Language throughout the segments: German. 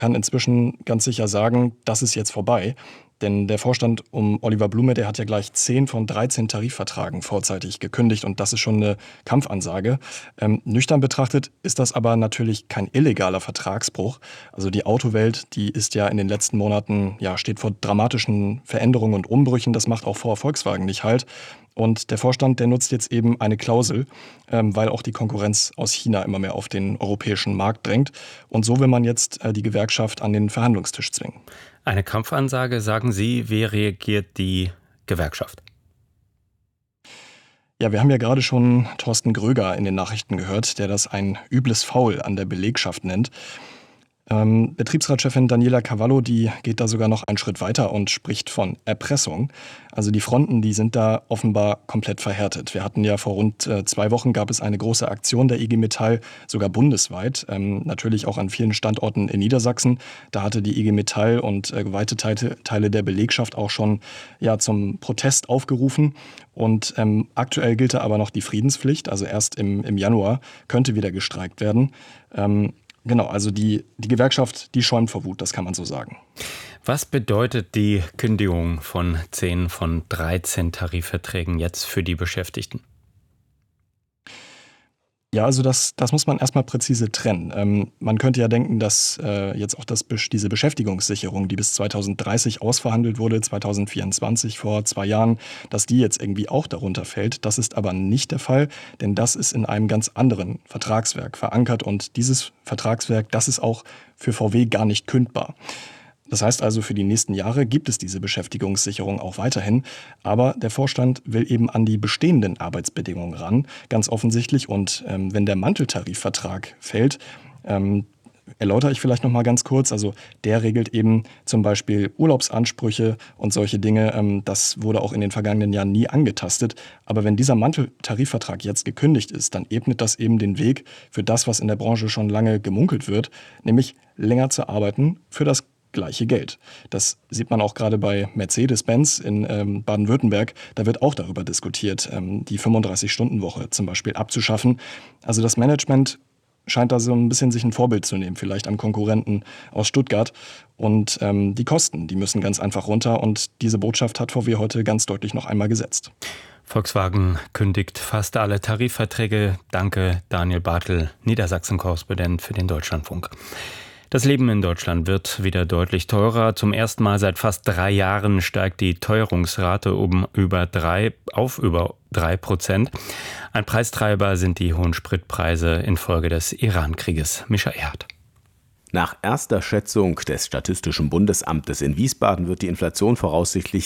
kann inzwischen ganz sicher sagen, das ist jetzt vorbei. Denn der Vorstand um Oliver Blume, der hat ja gleich 10 von 13 Tarifverträgen vorzeitig gekündigt und das ist schon eine Kampfansage. Nüchtern betrachtet ist das aber natürlich kein illegaler Vertragsbruch. Also die Autowelt, die ist ja in den letzten Monaten, ja, steht vor dramatischen Veränderungen und Umbrüchen. Das macht auch vor Volkswagen nicht Halt. Und der Vorstand, der nutzt jetzt eben eine Klausel, weil auch die Konkurrenz aus China immer mehr auf den europäischen Markt drängt. Und so will man jetzt die Gewerkschaft an den Verhandlungstisch zwingen. Eine Kampfansage, sagen Sie. Wie reagiert die Gewerkschaft? Ja, wir haben ja gerade schon Thorsten Gröger in den Nachrichten gehört, der das ein übles Faul an der Belegschaft nennt. Betriebsratschefin Daniela Cavallo, die geht da sogar noch einen Schritt weiter und spricht von Erpressung. Also die Fronten, die sind da offenbar komplett verhärtet. Wir hatten ja vor rund 2 Wochen gab es eine große Aktion der IG Metall, sogar bundesweit, natürlich auch an vielen Standorten in Niedersachsen. Da hatte die IG Metall und weite Teile der Belegschaft auch schon zum Protest aufgerufen. Und aktuell gilt da aber noch die Friedenspflicht, also erst im Januar könnte wieder gestreikt werden. Genau, also die Gewerkschaft, die schäumt vor Wut, das kann man so sagen. Was bedeutet die Kündigung von 10 von 13 Tarifverträgen jetzt für die Beschäftigten? Ja, also das muss man erstmal präzise trennen. Man könnte ja denken, dass jetzt auch diese Beschäftigungssicherung, die bis 2030 ausverhandelt wurde, 2024 vor 2 Jahren, dass die jetzt irgendwie auch darunter fällt. Das ist aber nicht der Fall, denn das ist in einem ganz anderen Vertragswerk verankert und dieses Vertragswerk, das ist auch für VW gar nicht kündbar. Das heißt also, für die nächsten Jahre gibt es diese Beschäftigungssicherung auch weiterhin. Aber der Vorstand will eben an die bestehenden Arbeitsbedingungen ran, ganz offensichtlich. Und wenn der Manteltarifvertrag fällt, erläutere ich vielleicht noch mal ganz kurz. Also der regelt eben zum Beispiel Urlaubsansprüche und solche Dinge. Das wurde auch in den vergangenen Jahren nie angetastet. Aber wenn dieser Manteltarifvertrag jetzt gekündigt ist, dann ebnet das eben den Weg für das, was in der Branche schon lange gemunkelt wird, nämlich länger zu arbeiten für das gleiche Geld. Das sieht man auch gerade bei Mercedes-Benz in Baden-Württemberg. Da wird auch darüber diskutiert, die 35-Stunden-Woche zum Beispiel abzuschaffen. Also das Management scheint da so ein bisschen sich ein Vorbild zu nehmen, vielleicht am Konkurrenten aus Stuttgart. Und die Kosten, die müssen ganz einfach runter. Und diese Botschaft hat VW heute ganz deutlich noch einmal gesetzt. Volkswagen kündigt fast alle Tarifverträge. Danke, Daniel Bartel, Niedersachsen-Korrespondent für den Deutschlandfunk. Das Leben in Deutschland wird wieder deutlich teurer. Zum ersten Mal seit fast 3 Jahren steigt die Teuerungsrate auf über 3%. Ein Preistreiber sind die hohen Spritpreise infolge des Iran-Krieges. Mischa Erhardt. Nach erster Schätzung des Statistischen Bundesamtes in Wiesbaden wird die Inflation voraussichtlich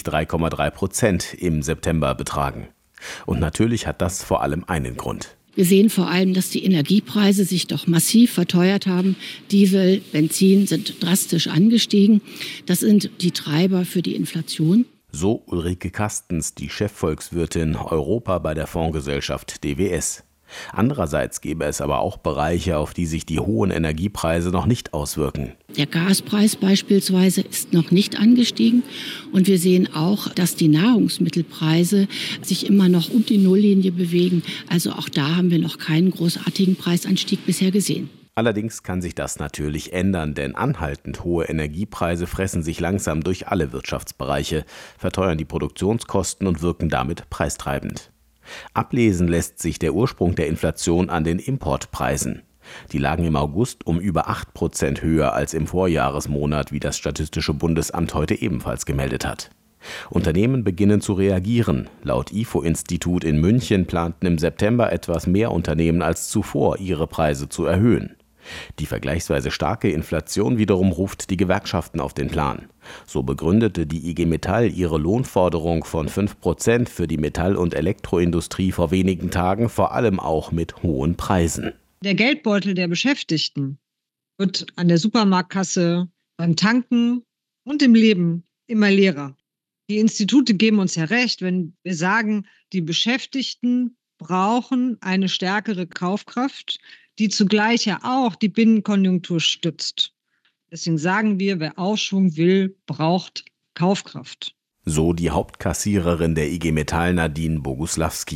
3,3% im September betragen. Und natürlich hat das vor allem einen Grund. Wir sehen vor allem, dass die Energiepreise sich doch massiv verteuert haben. Diesel, Benzin sind drastisch angestiegen. Das sind die Treiber für die Inflation. So Ulrike Kastens, die Chefvolkswirtin Europa bei der Fondsgesellschaft DWS. Andererseits gäbe es aber auch Bereiche, auf die sich die hohen Energiepreise noch nicht auswirken. Der Gaspreis beispielsweise ist noch nicht angestiegen. Und wir sehen auch, dass die Nahrungsmittelpreise sich immer noch um die Nulllinie bewegen. Also auch da haben wir noch keinen großartigen Preisanstieg bisher gesehen. Allerdings kann sich das natürlich ändern, denn anhaltend hohe Energiepreise fressen sich langsam durch alle Wirtschaftsbereiche, verteuern die Produktionskosten und wirken damit preistreibend. Ablesen lässt sich der Ursprung der Inflation an den Importpreisen. Die lagen im August um über 8% höher als im Vorjahresmonat, wie das Statistische Bundesamt heute ebenfalls gemeldet hat. Unternehmen beginnen zu reagieren. Laut IFO-Institut in München planten im September etwas mehr Unternehmen als zuvor, ihre Preise zu erhöhen. Die vergleichsweise starke Inflation wiederum ruft die Gewerkschaften auf den Plan. So begründete die IG Metall ihre Lohnforderung von 5% für die Metall- und Elektroindustrie vor wenigen Tagen vor allem auch mit hohen Preisen. Der Geldbeutel der Beschäftigten wird an der Supermarktkasse, beim Tanken und im Leben immer leerer. Die Institute geben uns ja recht, wenn wir sagen, die Beschäftigten brauchen eine stärkere Kaufkraft, die zugleich ja auch die Binnenkonjunktur stützt. Deswegen sagen wir, wer Aufschwung will, braucht Kaufkraft. So die Hauptkassiererin der IG Metall Nadine Boguslawski.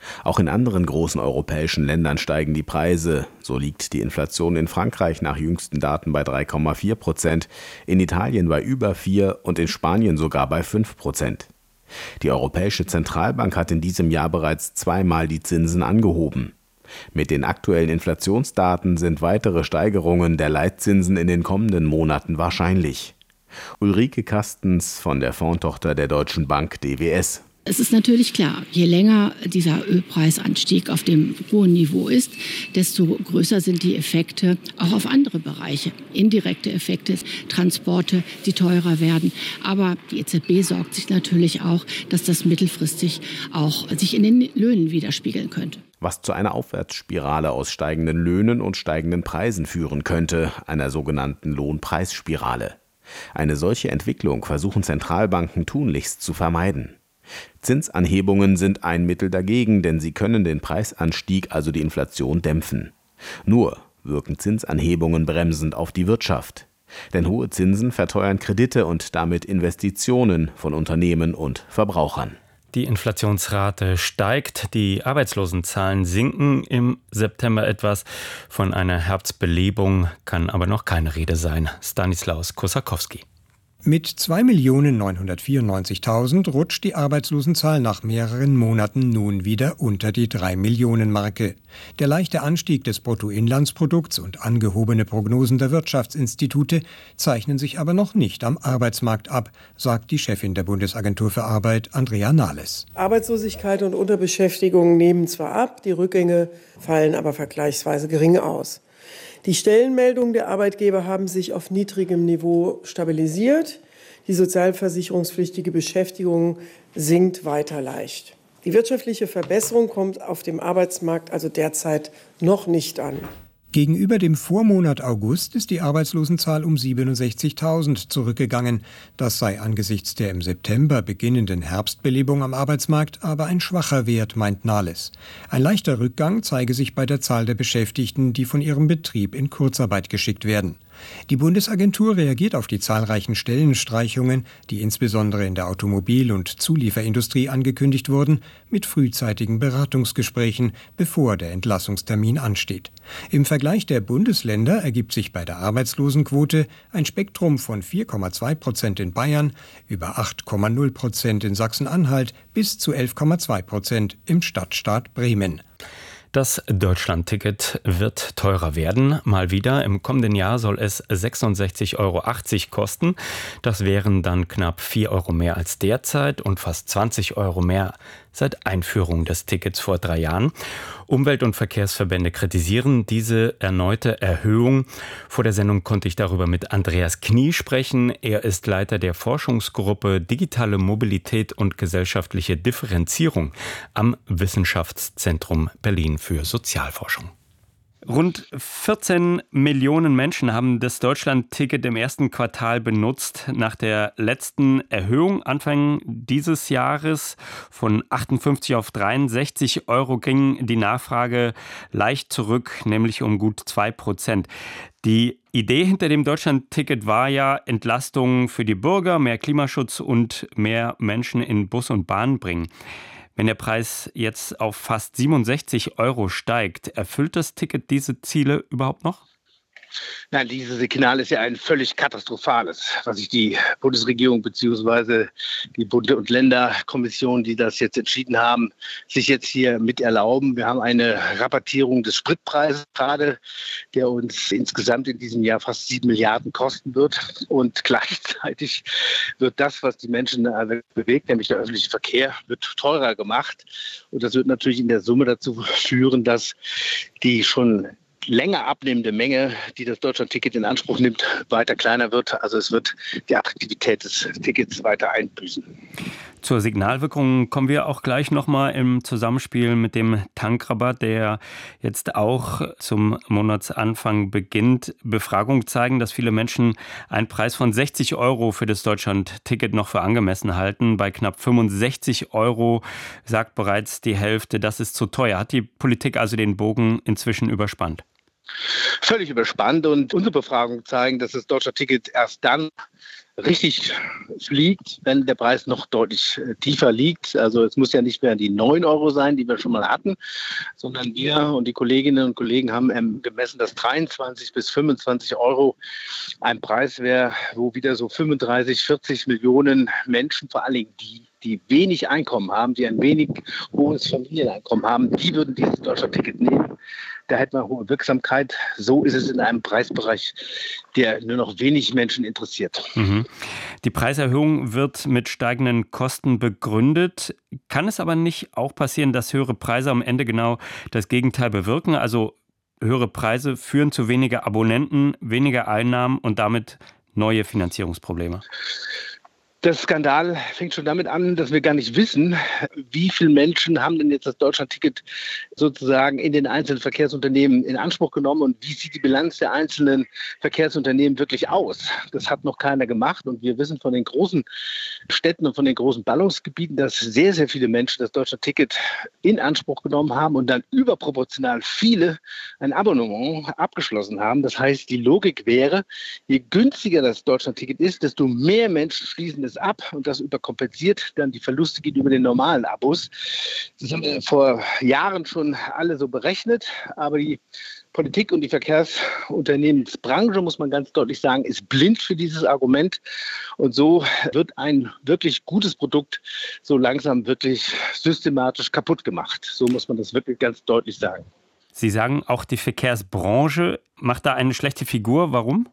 Auch in anderen großen europäischen Ländern steigen die Preise. So liegt die Inflation in Frankreich nach jüngsten Daten bei 3,4%, in Italien bei über 4% und in Spanien sogar bei 5%. Die Europäische Zentralbank hat in diesem Jahr bereits zweimal die Zinsen angehoben. Mit den aktuellen Inflationsdaten sind weitere Steigerungen der Leitzinsen in den kommenden Monaten wahrscheinlich. Ulrike Kastens von der Fondstochter der Deutschen Bank DWS. Es ist natürlich klar, je länger dieser Ölpreisanstieg auf dem hohen Niveau ist, desto größer sind die Effekte auch auf andere Bereiche. Indirekte Effekte, Transporte, die teurer werden. Aber die EZB sorgt sich natürlich auch, dass das mittelfristig auch sich in den Löhnen widerspiegeln könnte. Was zu einer Aufwärtsspirale aus steigenden Löhnen und steigenden Preisen führen könnte, einer sogenannten Lohnpreisspirale. Eine solche Entwicklung versuchen Zentralbanken tunlichst zu vermeiden. Zinsanhebungen sind ein Mittel dagegen, denn sie können den Preisanstieg, also die Inflation, dämpfen. Nur wirken Zinsanhebungen bremsend auf die Wirtschaft. Denn hohe Zinsen verteuern Kredite und damit Investitionen von Unternehmen und Verbrauchern. Die Inflationsrate steigt, die Arbeitslosenzahlen sinken im September etwas. Von einer Herbstbelebung kann aber noch keine Rede sein. Stanislaus Kosakowski. Mit 2.994.000 rutscht die Arbeitslosenzahl nach mehreren Monaten nun wieder unter die 3-Millionen-Marke. Der leichte Anstieg des Bruttoinlandsprodukts und angehobene Prognosen der Wirtschaftsinstitute zeichnen sich aber noch nicht am Arbeitsmarkt ab, sagt die Chefin der Bundesagentur für Arbeit, Andrea Nahles. Arbeitslosigkeit und Unterbeschäftigung nehmen zwar ab, die Rückgänge fallen aber vergleichsweise gering aus. Die Stellenmeldungen der Arbeitgeber haben sich auf niedrigem Niveau stabilisiert. Die sozialversicherungspflichtige Beschäftigung sinkt weiter leicht. Die wirtschaftliche Verbesserung kommt auf dem Arbeitsmarkt also derzeit noch nicht an. Gegenüber dem Vormonat August ist die Arbeitslosenzahl um 67.000 zurückgegangen. Das sei angesichts der im September beginnenden Herbstbelebung am Arbeitsmarkt aber ein schwacher Wert, meint Nahles. Ein leichter Rückgang zeige sich bei der Zahl der Beschäftigten, die von ihrem Betrieb in Kurzarbeit geschickt werden. Die Bundesagentur reagiert auf die zahlreichen Stellenstreichungen, die insbesondere in der Automobil- und Zulieferindustrie angekündigt wurden, mit frühzeitigen Beratungsgesprächen, bevor der Entlassungstermin ansteht. Im Vergleich der Bundesländer ergibt sich bei der Arbeitslosenquote ein Spektrum von 4,2% in Bayern, über 8,0% in Sachsen-Anhalt bis zu 11,2% im Stadtstaat Bremen. Das Deutschlandticket wird teurer werden. Mal wieder. Im kommenden Jahr soll es 66,80 Euro kosten. Das wären dann knapp 4 Euro mehr als derzeit und fast 20 Euro mehr seit Einführung des Tickets vor 3 Jahren. Umwelt- und Verkehrsverbände kritisieren diese erneute Erhöhung. Vor der Sendung konnte ich darüber mit Andreas Knie sprechen. Er ist Leiter der Forschungsgruppe Digitale Mobilität und gesellschaftliche Differenzierung am Wissenschaftszentrum Berlin für Sozialforschung. Rund 14 Millionen Menschen haben das Deutschland-Ticket im ersten Quartal benutzt. Nach der letzten Erhöhung Anfang dieses Jahres von 58 auf 63 Euro ging die Nachfrage leicht zurück, nämlich um gut 2%. Die Idee hinter dem Deutschland-Ticket war ja, Entlastung für die Bürger, mehr Klimaschutz und mehr Menschen in Bus und Bahn bringen. Wenn der Preis jetzt auf fast 67 Euro steigt, erfüllt das Ticket diese Ziele überhaupt noch? Nein, dieses Signal ist ja ein völlig katastrophales, was sich die Bundesregierung bzw. die Bund- und Länderkommission, die das jetzt entschieden haben, sich jetzt hier mit erlauben. Wir haben eine Rabattierung des Spritpreises gerade, der uns insgesamt in diesem Jahr fast 7 Milliarden kosten wird. Und gleichzeitig wird das, was die Menschen bewegt, nämlich der öffentliche Verkehr, wird teurer gemacht. Und das wird natürlich in der Summe dazu führen, dass die schon länger abnehmende Menge, die das Deutschland-Ticket in Anspruch nimmt, weiter kleiner wird. Also es wird die Attraktivität des Tickets weiter einbüßen. Zur Signalwirkung kommen wir auch gleich nochmal im Zusammenspiel mit dem Tankrabatt, der jetzt auch zum Monatsanfang beginnt. Befragungen zeigen, dass viele Menschen einen Preis von 60 Euro für das Deutschland-Ticket noch für angemessen halten. Bei knapp 65 Euro sagt bereits die Hälfte, das ist zu teuer. Hat die Politik also den Bogen inzwischen überspannt? Völlig überspannt, und unsere Befragungen zeigen, dass das Deutschland-Ticket erst dann richtig fliegt, wenn der Preis noch deutlich tiefer liegt. Also es muss ja nicht mehr die 9 Euro sein, die wir schon mal hatten, sondern wir und die Kolleginnen und Kollegen haben gemessen, dass 23 bis 25 Euro ein Preis wäre, wo wieder so 35, 40 Millionen Menschen, vor allen Dingen die wenig Einkommen haben, die ein wenig hohes Familieneinkommen haben, die würden dieses Deutschlandticket nehmen. Da hätte man hohe Wirksamkeit. So ist es in einem Preisbereich, der nur noch wenig Menschen interessiert. Die Preiserhöhung wird mit steigenden Kosten begründet. Kann es aber nicht auch passieren, dass höhere Preise am Ende genau das Gegenteil bewirken? Also höhere Preise führen zu weniger Abonnenten, weniger Einnahmen und damit neue Finanzierungsprobleme. Der Skandal fängt schon damit an, dass wir gar nicht wissen, wie viele Menschen haben denn jetzt das Deutschlandticket sozusagen in den einzelnen Verkehrsunternehmen in Anspruch genommen und wie sieht die Bilanz der einzelnen Verkehrsunternehmen wirklich aus. Das hat noch keiner gemacht und wir wissen von den großen Städten und von den großen Ballungsgebieten, dass sehr, sehr viele Menschen das Deutschlandticket in Anspruch genommen haben und dann überproportional viele ein Abonnement abgeschlossen haben. Das heißt, die Logik wäre, je günstiger das Deutschlandticket ist, desto mehr Menschen schließen es ab und das überkompensiert dann die Verluste gegenüber den normalen Abos. Das haben wir vor Jahren schon alle so berechnet, aber die Politik und die Verkehrsunternehmensbranche, muss man ganz deutlich sagen, ist blind für dieses Argument und so wird ein wirklich gutes Produkt so langsam wirklich systematisch kaputt gemacht. So muss man das wirklich ganz deutlich sagen. Sie sagen, auch die Verkehrsbranche macht da eine schlechte Figur. Warum?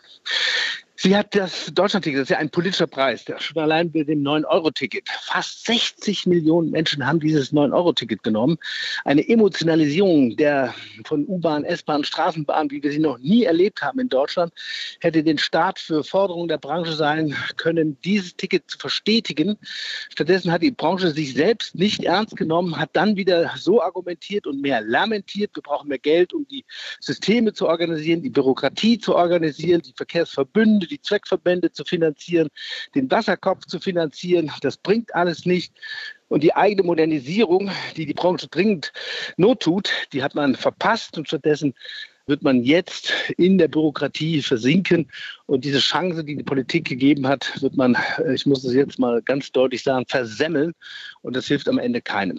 Sie hat das Deutschlandticket, das ist ja ein politischer Preis, schon allein bei dem 9-Euro-Ticket. Fast 60 Millionen Menschen haben dieses 9-Euro-Ticket genommen. Eine Emotionalisierung von U-Bahn, S-Bahn, Straßenbahn, wie wir sie noch nie erlebt haben in Deutschland, hätte den Start für Forderungen der Branche sein können, dieses Ticket zu verstetigen. Stattdessen hat die Branche sich selbst nicht ernst genommen, hat dann wieder so argumentiert und mehr lamentiert. Wir brauchen mehr Geld, um die Systeme zu organisieren, die Bürokratie zu organisieren, die Verkehrsverbünde, die Zweckverbände zu finanzieren, den Wasserkopf zu finanzieren. Das bringt alles nicht. Und die eigene Modernisierung, die die Branche dringend not tut, die hat man verpasst. Und stattdessen wird man jetzt in der Bürokratie versinken. Und diese Chance, die die Politik gegeben hat, wird man, ich muss es jetzt mal ganz deutlich sagen, versemmeln. Und das hilft am Ende keinem.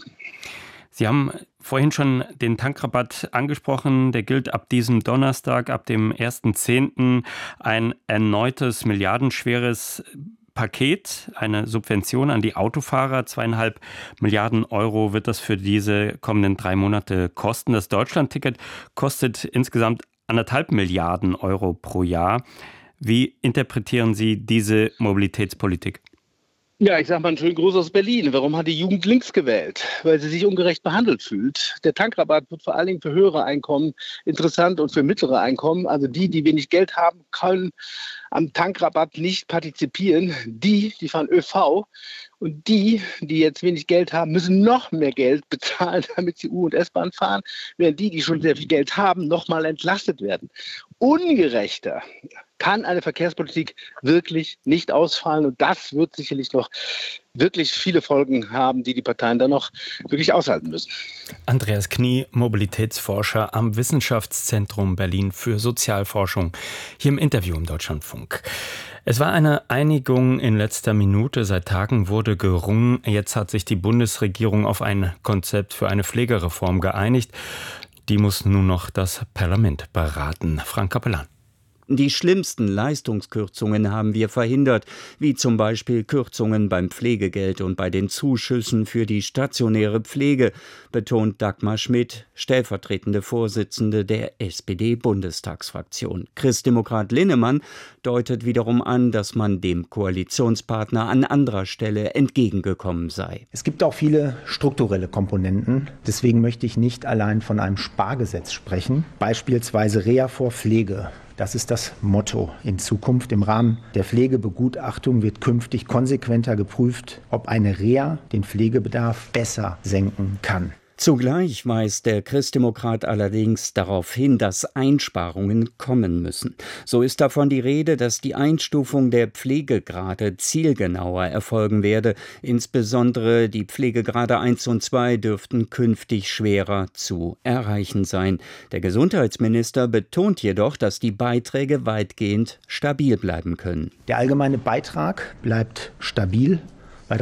Sie haben vorhin schon den Tankrabatt angesprochen. Der gilt ab diesem Donnerstag, ab dem 1.10. ein erneutes milliardenschweres Paket, eine Subvention an die Autofahrer. 2,5 Milliarden Euro wird das für diese kommenden 3 Monate kosten. Das Deutschlandticket kostet insgesamt 1,5 Milliarden Euro pro Jahr. Wie interpretieren Sie diese Mobilitätspolitik? Ja, ich sage mal einen schönen Gruß aus Berlin. Warum hat die Jugend links gewählt? Weil sie sich ungerecht behandelt fühlt. Der Tankrabatt wird vor allen Dingen für höhere Einkommen interessant und für mittlere Einkommen. Also die wenig Geld haben, können am Tankrabatt nicht partizipieren. Die fahren ÖV. Und die jetzt wenig Geld haben, müssen noch mehr Geld bezahlen, damit sie U- und S-Bahn fahren, während die schon sehr viel Geld haben, noch mal entlastet werden. Ungerechter kann eine Verkehrspolitik wirklich nicht ausfallen. Und das wird sicherlich noch wirklich viele Folgen haben, die Parteien dann noch wirklich aushalten müssen. Andreas Knie, Mobilitätsforscher am Wissenschaftszentrum Berlin für Sozialforschung, hier im Interview im Deutschlandfunk. Es war eine Einigung in letzter Minute. Seit Tagen wurde gerungen. Jetzt hat sich die Bundesregierung auf ein Konzept für eine Pflegereform geeinigt. Die muss nun noch das Parlament beraten. Frank Kapellan. Die schlimmsten Leistungskürzungen haben wir verhindert, wie zum Beispiel Kürzungen beim Pflegegeld und bei den Zuschüssen für die stationäre Pflege, betont Dagmar Schmidt, stellvertretende Vorsitzende der SPD-Bundestagsfraktion. Christdemokrat Linnemann deutet wiederum an, dass man dem Koalitionspartner an anderer Stelle entgegengekommen sei. Es gibt auch viele strukturelle Komponenten. Deswegen möchte ich nicht allein von einem Spargesetz sprechen. Beispielsweise Reha vor Pflege. Das ist das Motto in Zukunft. Im Rahmen der Pflegebegutachtung wird künftig konsequenter geprüft, ob eine Reha den Pflegebedarf besser senken kann. Zugleich weist der Christdemokrat allerdings darauf hin, dass Einsparungen kommen müssen. So ist davon die Rede, dass die Einstufung der Pflegegrade zielgenauer erfolgen werde. Insbesondere die Pflegegrade 1 und 2 dürften künftig schwerer zu erreichen sein. Der Gesundheitsminister betont jedoch, dass die Beiträge weitgehend stabil bleiben können. Der allgemeine Beitrag bleibt stabil bei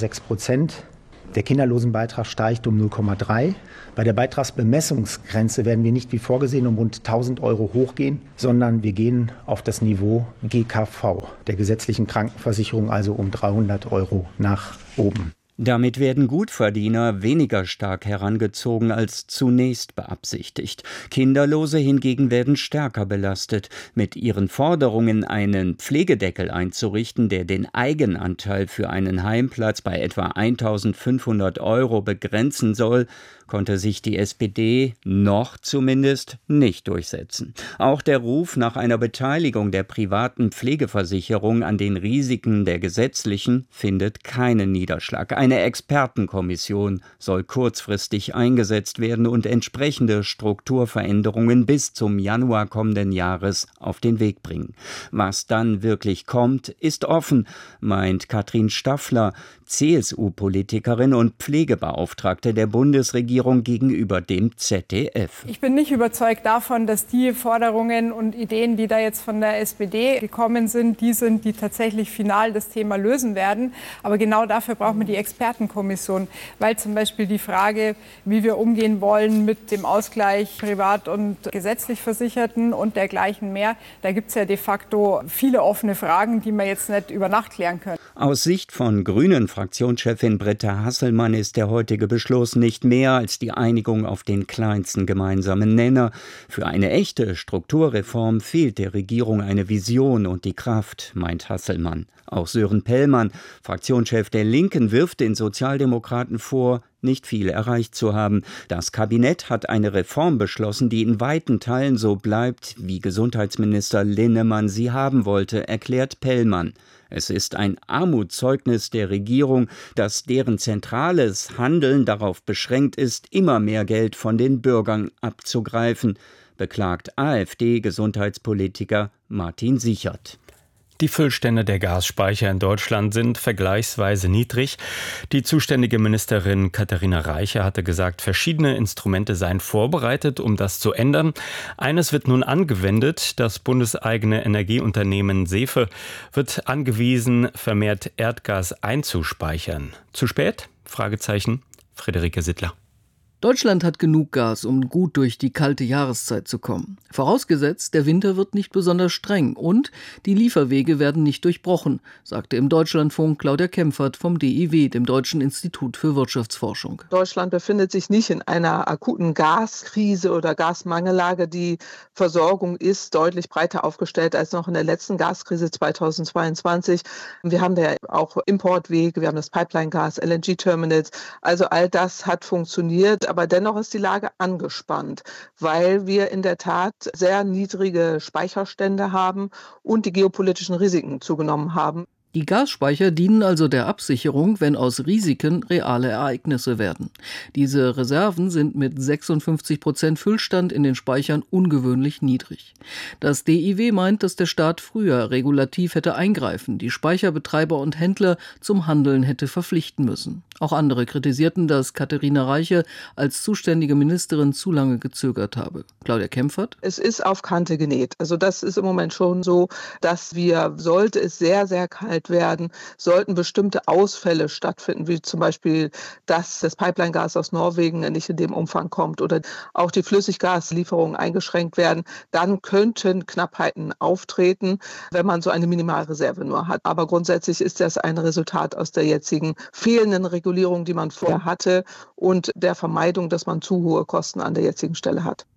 3,6%. Der Kinderlosenbeitrag steigt um 0,3. Bei der Beitragsbemessungsgrenze werden wir nicht wie vorgesehen um rund 1.000 Euro hochgehen, sondern wir gehen auf das Niveau GKV, der gesetzlichen Krankenversicherung, also um 300 Euro nach oben. Damit werden Gutverdiener weniger stark herangezogen als zunächst beabsichtigt. Kinderlose hingegen werden stärker belastet. Mit ihren Forderungen, einen Pflegedeckel einzurichten, der den Eigenanteil für einen Heimplatz bei etwa 1.500 Euro begrenzen soll, konnte sich die SPD noch zumindest nicht durchsetzen. Auch der Ruf nach einer Beteiligung der privaten Pflegeversicherung an den Risiken der gesetzlichen findet keinen Niederschlag. Eine Expertenkommission soll kurzfristig eingesetzt werden und entsprechende Strukturveränderungen bis zum Januar kommenden Jahres auf den Weg bringen. Was dann wirklich kommt, ist offen, meint Katrin Staffler, CSU-Politikerin und Pflegebeauftragte der Bundesregierung gegenüber dem ZDF. Ich bin nicht überzeugt davon, dass die Forderungen und Ideen, die da jetzt von der SPD gekommen sind, die tatsächlich final das Thema lösen werden. Aber genau dafür braucht man die Expertenkommission, weil zum Beispiel die Frage, wie wir umgehen wollen mit dem Ausgleich privat und gesetzlich Versicherten und dergleichen mehr, da gibt es ja de facto viele offene Fragen, die wir jetzt nicht über Nacht klären können. Aus Sicht von Grünen Fraktionschefin Britta Hasselmann ist der heutige Beschluss nicht mehr als die Einigung auf den kleinsten gemeinsamen Nenner. Für eine echte Strukturreform fehlt der Regierung eine Vision und die Kraft, meint Hasselmann. Auch Sören Pellmann, Fraktionschef der Linken, wirft den Sozialdemokraten vor, nicht viel erreicht zu haben. Das Kabinett hat eine Reform beschlossen, die in weiten Teilen so bleibt, wie Gesundheitsminister Linnemann sie haben wollte, erklärt Pellmann. Es ist ein Armutszeugnis der Regierung, dass deren zentrales Handeln darauf beschränkt ist, immer mehr Geld von den Bürgern abzugreifen, beklagt AfD-Gesundheitspolitiker Martin Sichert. Die Füllstände der Gasspeicher in Deutschland sind vergleichsweise niedrig. Die zuständige Ministerin Katharina Reiche hatte gesagt, verschiedene Instrumente seien vorbereitet, um das zu ändern. Eines wird nun angewendet. Das bundeseigene Energieunternehmen SEFE wird angewiesen, vermehrt Erdgas einzuspeichern. Zu spät? Fragezeichen. Friederike Sittler. Deutschland hat genug Gas, um gut durch die kalte Jahreszeit zu kommen. Vorausgesetzt, der Winter wird nicht besonders streng und die Lieferwege werden nicht durchbrochen, sagte im Deutschlandfunk Claudia Kempfert vom DIW, dem Deutschen Institut für Wirtschaftsforschung. Deutschland befindet sich nicht in einer akuten Gaskrise oder Gasmangellage. Die Versorgung ist deutlich breiter aufgestellt als noch in der letzten Gaskrise 2022. Wir haben da auch Importwege, wir haben das Pipeline-Gas, LNG-Terminals. Also all das hat funktioniert. Aber dennoch ist die Lage angespannt, weil wir in der Tat sehr niedrige Speicherstände haben und die geopolitischen Risiken zugenommen haben. Die Gasspeicher dienen also der Absicherung, wenn aus Risiken reale Ereignisse werden. Diese Reserven sind mit 56% Füllstand in den Speichern ungewöhnlich niedrig. Das DIW meint, dass der Staat früher regulativ hätte eingreifen, die Speicherbetreiber und Händler zum Handeln hätte verpflichten müssen. Auch andere kritisierten, dass Katharina Reiche als zuständige Ministerin zu lange gezögert habe. Claudia Kempfert? Es ist auf Kante genäht. Also das ist im Moment schon so, dass wir, sollte es sehr, sehr kalt werden, sollten bestimmte Ausfälle stattfinden, wie zum Beispiel, dass das Pipeline-Gas aus Norwegen nicht in dem Umfang kommt oder auch die Flüssiggaslieferungen eingeschränkt werden, dann könnten Knappheiten auftreten, wenn man so eine Minimalreserve nur hat. Aber grundsätzlich ist das ein Resultat aus der jetzigen fehlenden Regulierung, die man vorher hatte und der Vermeidung, dass man zu hohe Kosten an der jetzigen Stelle hat.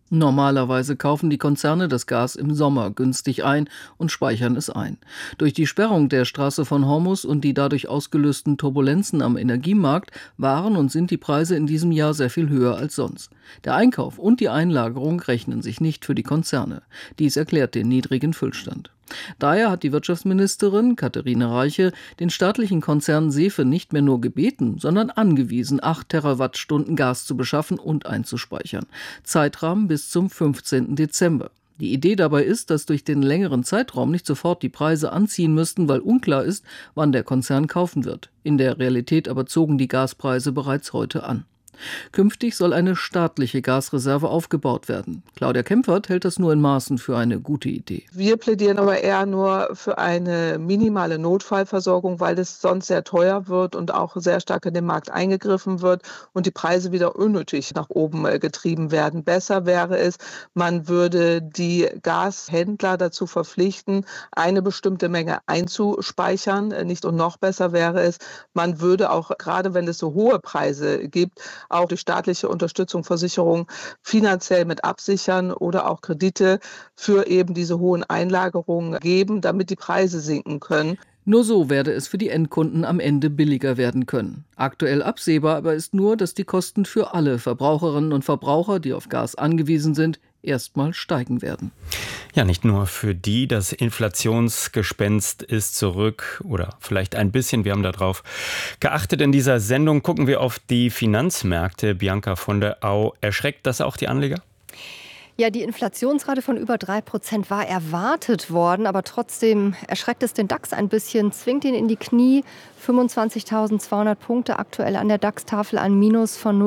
Normalerweise kaufen die Konzerne das Gas im Sommer günstig ein und speichern es ein. Durch die Sperrung der Straße von Hormuz und die dadurch ausgelösten Turbulenzen am Energiemarkt waren und sind die Preise in diesem Jahr sehr viel höher als sonst. Der Einkauf und die Einlagerung rechnen sich nicht für die Konzerne. Dies erklärt den niedrigen Füllstand. Daher hat die Wirtschaftsministerin Katharina Reiche den staatlichen Konzern Sefe nicht mehr nur gebeten, sondern angewiesen, 8 Terawattstunden Gas zu beschaffen und einzuspeichern. Zeitrahmen bis zum 15. Dezember. Die Idee dabei ist, dass durch den längeren Zeitraum nicht sofort die Preise anziehen müssten, weil unklar ist, wann der Konzern kaufen wird. In der Realität aber zogen die Gaspreise bereits heute an. Künftig soll eine staatliche Gasreserve aufgebaut werden. Claudia Kempfert hält das nur in Maßen für eine gute Idee. Wir plädieren aber eher nur für eine minimale Notfallversorgung, weil es sonst sehr teuer wird und auch sehr stark in den Markt eingegriffen wird und die Preise wieder unnötig nach oben getrieben werden. Besser wäre es, man würde die Gashändler dazu verpflichten, eine bestimmte Menge einzuspeichern. Nicht und noch besser wäre es, man würde auch, gerade wenn es so hohe Preise gibt, auch durch staatliche Unterstützung, Versicherung finanziell mit absichern oder auch Kredite für eben diese hohen Einlagerungen geben, damit die Preise sinken können. Nur so werde es für die Endkunden am Ende billiger werden können. Aktuell absehbar aber ist nur, dass die Kosten für alle Verbraucherinnen und Verbraucher, die auf Gas angewiesen sind, erstmal steigen werden. Ja, nicht nur für die, das Inflationsgespenst ist zurück oder vielleicht ein bisschen, wir haben darauf geachtet in dieser Sendung. Gucken wir auf die Finanzmärkte. Bianca von der Au, erschreckt das auch die Anleger? Ja, die Inflationsrate von über 3% war erwartet worden, aber trotzdem erschreckt es den DAX ein bisschen, zwingt ihn in die Knie. 25.200 Punkte aktuell an der DAX-Tafel, ein Minus von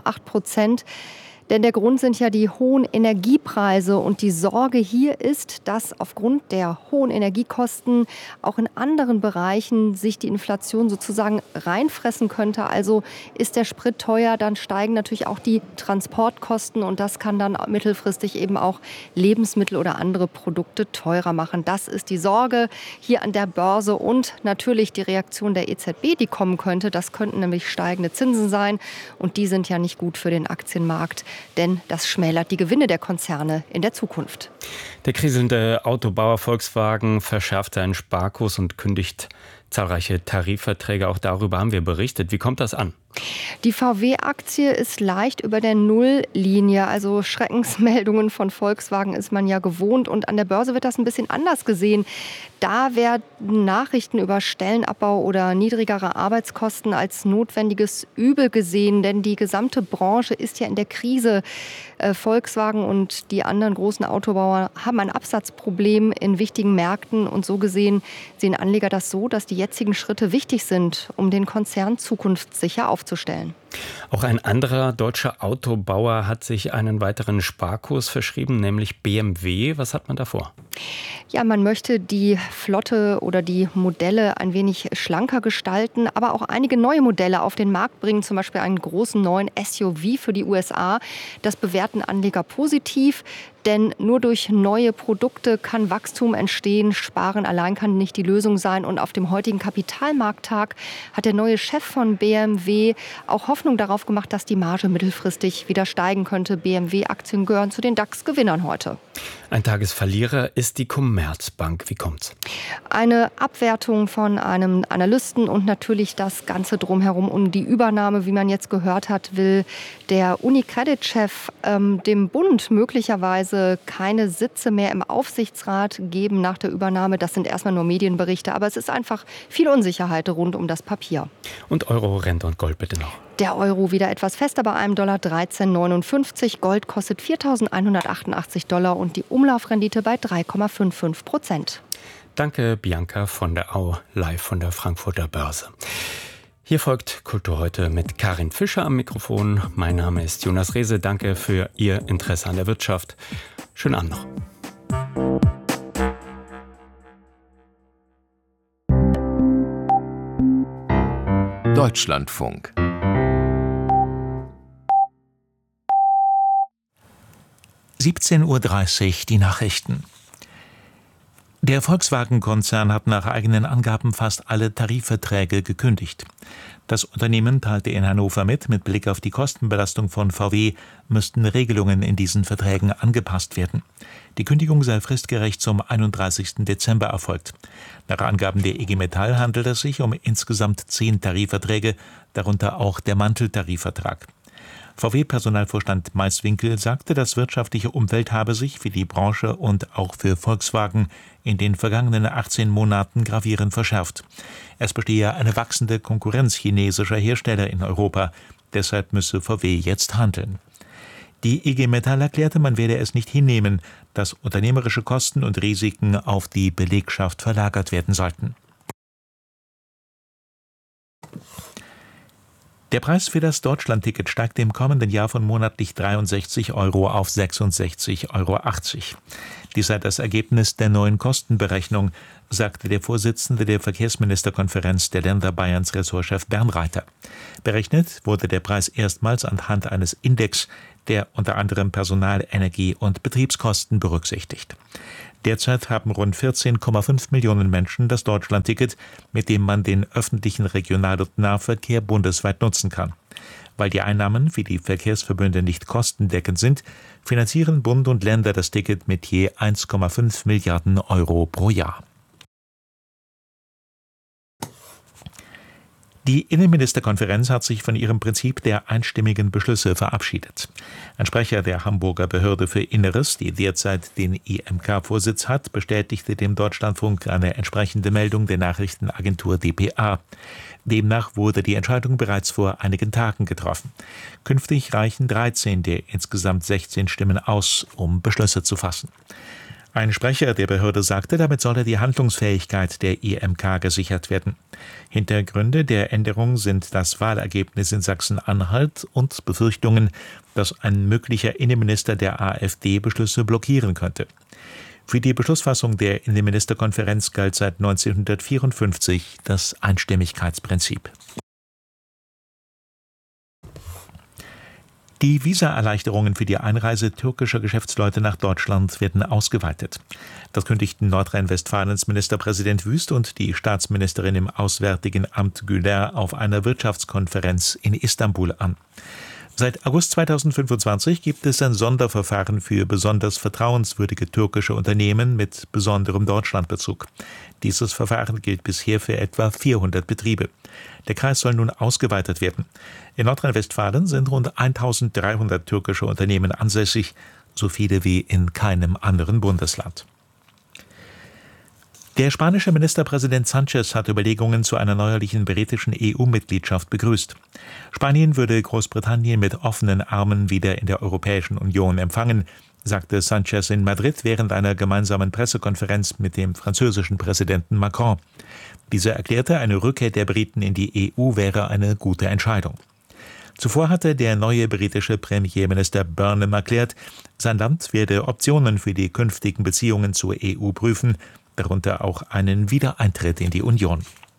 0,8%. Denn der Grund sind ja die hohen Energiepreise und die Sorge hier ist, dass aufgrund der hohen Energiekosten auch in anderen Bereichen sich die Inflation sozusagen reinfressen könnte. Also ist der Sprit teuer, dann steigen natürlich auch die Transportkosten und das kann dann mittelfristig eben auch Lebensmittel oder andere Produkte teurer machen. Das ist die Sorge hier an der Börse und natürlich die Reaktion der EZB, die kommen könnte. Das könnten nämlich steigende Zinsen sein und die sind ja nicht gut für den Aktienmarkt. Denn das schmälert die Gewinne der Konzerne in der Zukunft. Der kriselnde Autobauer Volkswagen verschärft seinen Sparkurs und kündigt zahlreiche Tarifverträge. Auch darüber haben wir berichtet. Wie kommt das an? Die VW-Aktie ist leicht über der Nulllinie. Also Schreckensmeldungen von Volkswagen ist man ja gewohnt. Und an der Börse wird das ein bisschen anders gesehen. Da werden Nachrichten über Stellenabbau oder niedrigere Arbeitskosten als notwendiges Übel gesehen. Denn die gesamte Branche ist ja in der Krise. Volkswagen und die anderen großen Autobauer haben ein Absatzproblem in wichtigen Märkten. Und so gesehen sehen Anleger das so, dass die jetzigen Schritte wichtig sind, um den Konzern zukunftssicher aufzustellen. Auch ein anderer deutscher Autobauer hat sich einen weiteren Sparkurs verschrieben, nämlich BMW. Was hat man da vor? Ja, man möchte die Flotte oder die Modelle ein wenig schlanker gestalten, aber auch einige neue Modelle auf den Markt bringen, zum Beispiel einen großen neuen SUV für die USA. Das bewerten Anleger positiv. Denn nur durch neue Produkte kann Wachstum entstehen. Sparen allein kann nicht die Lösung sein. Und auf dem heutigen Kapitalmarkttag hat der neue Chef von BMW auch Hoffnung darauf gemacht, dass die Marge mittelfristig wieder steigen könnte. BMW-Aktien gehören zu den DAX-Gewinnern heute. Ein Tagesverlierer ist die Commerzbank. Wie kommt's? Eine Abwertung von einem Analysten und natürlich das Ganze drumherum um die Übernahme, wie man jetzt gehört hat, will der UniCredit-Chef dem Bund möglicherweise keine Sitze mehr im Aufsichtsrat geben nach der Übernahme. Das sind erstmal nur Medienberichte, aber es ist einfach viel Unsicherheit rund um das Papier. Und Euro, Rente und Gold bitte noch. Der Euro wieder etwas fester bei einem Dollar 13,59. Gold kostet $4.188 und die Umlaufrendite bei 3,55%. Danke, Bianca von der Au, live von der Frankfurter Börse. Hier folgt Kultur heute mit Karin Fischer am Mikrofon. Mein Name ist Jonas Rehse. Danke für Ihr Interesse an der Wirtschaft. Schönen Abend noch. Deutschlandfunk. (17:30 Uhr) die Nachrichten. Der Volkswagen-Konzern hat nach eigenen Angaben fast alle Tarifverträge gekündigt. Das Unternehmen teilte in Hannover mit Blick auf die Kostenbelastung von VW müssten Regelungen in diesen Verträgen angepasst werden. Die Kündigung sei fristgerecht zum 31. Dezember erfolgt. Nach Angaben der IG Metall handelt es sich um insgesamt 10 Tarifverträge, darunter auch der Manteltarifvertrag. VW-Personalvorstand Maiswinkel sagte, das wirtschaftliche Umfeld habe sich für die Branche und auch für Volkswagen in den vergangenen 18 Monaten gravierend verschärft. Es bestehe eine wachsende Konkurrenz chinesischer Hersteller in Europa. Deshalb müsse VW jetzt handeln. Die IG Metall erklärte, man werde es nicht hinnehmen, dass unternehmerische Kosten und Risiken auf die Belegschaft verlagert werden sollten. Der Preis für das Deutschlandticket steigt im kommenden Jahr von monatlich 63 € auf 66,80 €. Dies sei das Ergebnis der neuen Kostenberechnung, sagte der Vorsitzende der Verkehrsministerkonferenz der Länder Bayerns Ressortchef Bernreiter. Berechnet wurde der Preis erstmals anhand eines Index, der unter anderem Personal-, Energie- und Betriebskosten berücksichtigt. Derzeit haben rund 14,5 Millionen Menschen das Deutschlandticket, mit dem man den öffentlichen Regional- und Nahverkehr bundesweit nutzen kann. Weil die Einnahmen für die Verkehrsverbünde nicht kostendeckend sind, finanzieren Bund und Länder das Ticket mit je 1,5 Milliarden € pro Jahr. Die Innenministerkonferenz hat sich von ihrem Prinzip der einstimmigen Beschlüsse verabschiedet. Ein Sprecher der Hamburger Behörde für Inneres, die derzeit den IMK-Vorsitz hat, bestätigte dem Deutschlandfunk eine entsprechende Meldung der Nachrichtenagentur dpa. Demnach wurde die Entscheidung bereits vor einigen Tagen getroffen. Künftig reichen 13 der insgesamt 16 Stimmen aus, um Beschlüsse zu fassen. Ein Sprecher der Behörde sagte, damit solle die Handlungsfähigkeit der IMK gesichert werden. Hintergründe der Änderung sind das Wahlergebnis in Sachsen-Anhalt und Befürchtungen, dass ein möglicher Innenminister der AfD Beschlüsse blockieren könnte. Für die Beschlussfassung der Innenministerkonferenz galt seit 1954 das Einstimmigkeitsprinzip. Die Visaerleichterungen für die Einreise türkischer Geschäftsleute nach Deutschland werden ausgeweitet. Das kündigten Nordrhein-Westfalens Ministerpräsident Wüst und die Staatsministerin im Auswärtigen Amt Güler auf einer Wirtschaftskonferenz in Istanbul an. Seit August 2025 gibt es ein Sonderverfahren für besonders vertrauenswürdige türkische Unternehmen mit besonderem Deutschlandbezug. Dieses Verfahren gilt bisher für etwa 400 Betriebe. Der Kreis soll nun ausgeweitet werden. In Nordrhein-Westfalen sind rund 1300 türkische Unternehmen ansässig, so viele wie in keinem anderen Bundesland. Der spanische Ministerpräsident Sánchez hat Überlegungen zu einer neuerlichen britischen EU-Mitgliedschaft begrüßt. Spanien würde Großbritannien mit offenen Armen wieder in der Europäischen Union empfangen, sagte Sánchez in Madrid während einer gemeinsamen Pressekonferenz mit dem französischen Präsidenten Macron. Dieser erklärte, eine Rückkehr der Briten in die EU wäre eine gute Entscheidung. Zuvor hatte der neue britische Premierminister Burnham erklärt, sein Land werde Optionen für die künftigen Beziehungen zur EU prüfen, darunter auch einen Wiedereintritt in die Union.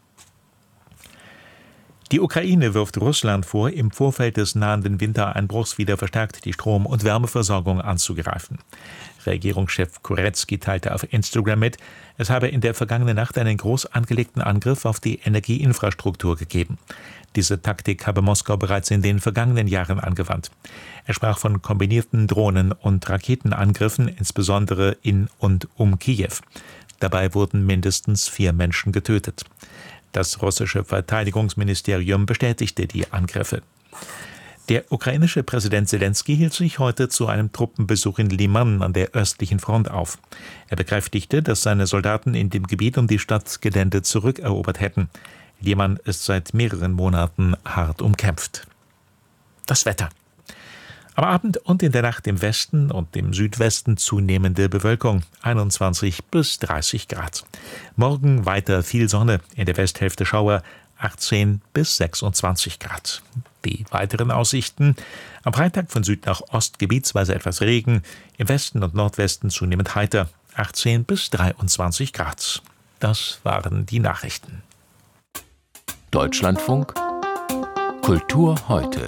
Die Ukraine wirft Russland vor, im Vorfeld des nahenden Wintereinbruchs wieder verstärkt die Strom- und Wärmeversorgung anzugreifen. Regierungschef Kuretsky teilte auf Instagram mit, es habe in der vergangenen Nacht einen groß angelegten Angriff auf die Energieinfrastruktur gegeben. Diese Taktik habe Moskau bereits in den vergangenen Jahren angewandt. Er sprach von kombinierten Drohnen- und Raketenangriffen, insbesondere in und um Kiew. Dabei wurden mindestens 4 Menschen getötet. Das russische Verteidigungsministerium bestätigte die Angriffe. Der ukrainische Präsident Zelensky hielt sich heute zu einem Truppenbesuch in Liman an der östlichen Front auf. Er bekräftigte, dass seine Soldaten in dem Gebiet um die Stadt Gelände zurückerobert hätten. Liman ist seit mehreren Monaten hart umkämpft. Das Wetter. Am Abend und in der Nacht im Westen und im Südwesten zunehmende Bewölkung, 21 bis 30 Grad. Morgen weiter viel Sonne, in der Westhälfte Schauer, 18 bis 26 Grad. Die weiteren Aussichten: am Freitag von Süd nach Ost gebietsweise etwas Regen, im Westen und Nordwesten zunehmend heiter, 18 bis 23 Grad. Das waren die Nachrichten. Deutschlandfunk Kultur heute.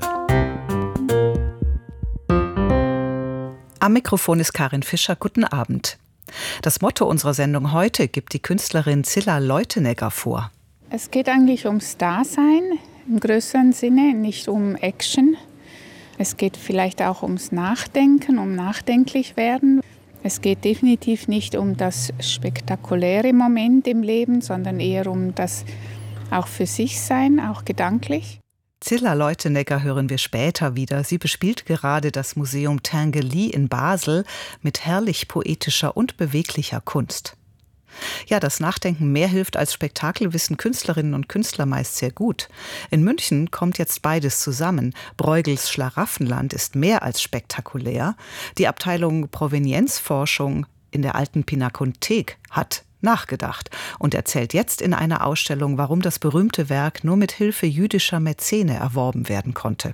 Am Mikrofon ist Karin Fischer. Guten Abend. Das Motto unserer Sendung heute gibt die Künstlerin Cilla Leutenegger vor. Es geht eigentlich ums Dasein, im größeren Sinne, nicht um Action. Es geht vielleicht auch ums Nachdenken, um nachdenklich werden. Es geht definitiv nicht um das spektakuläre Moment im Leben, sondern eher um das auch für sich sein, auch gedanklich. Zilla Leutenegger hören wir später wieder. Sie bespielt gerade das Museum Tinguely in Basel mit herrlich poetischer und beweglicher Kunst. Ja, das Nachdenken mehr hilft als Spektakel, wissen Künstlerinnen und Künstler meist sehr gut. In München kommt jetzt beides zusammen. Bruegels Schlaraffenland ist mehr als spektakulär. Die Abteilung Provenienzforschung in der Alten Pinakothek hat nachgedacht und erzählt jetzt in einer Ausstellung, warum das berühmte Werk nur mit Hilfe jüdischer Mäzene erworben werden konnte.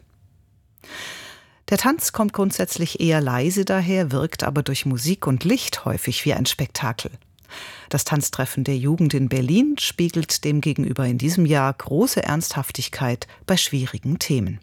Der Tanz kommt grundsätzlich eher leise daher, wirkt aber durch Musik und Licht häufig wie ein Spektakel. Das Tanztreffen der Jugend in Berlin spiegelt demgegenüber in diesem Jahr große Ernsthaftigkeit bei schwierigen Themen.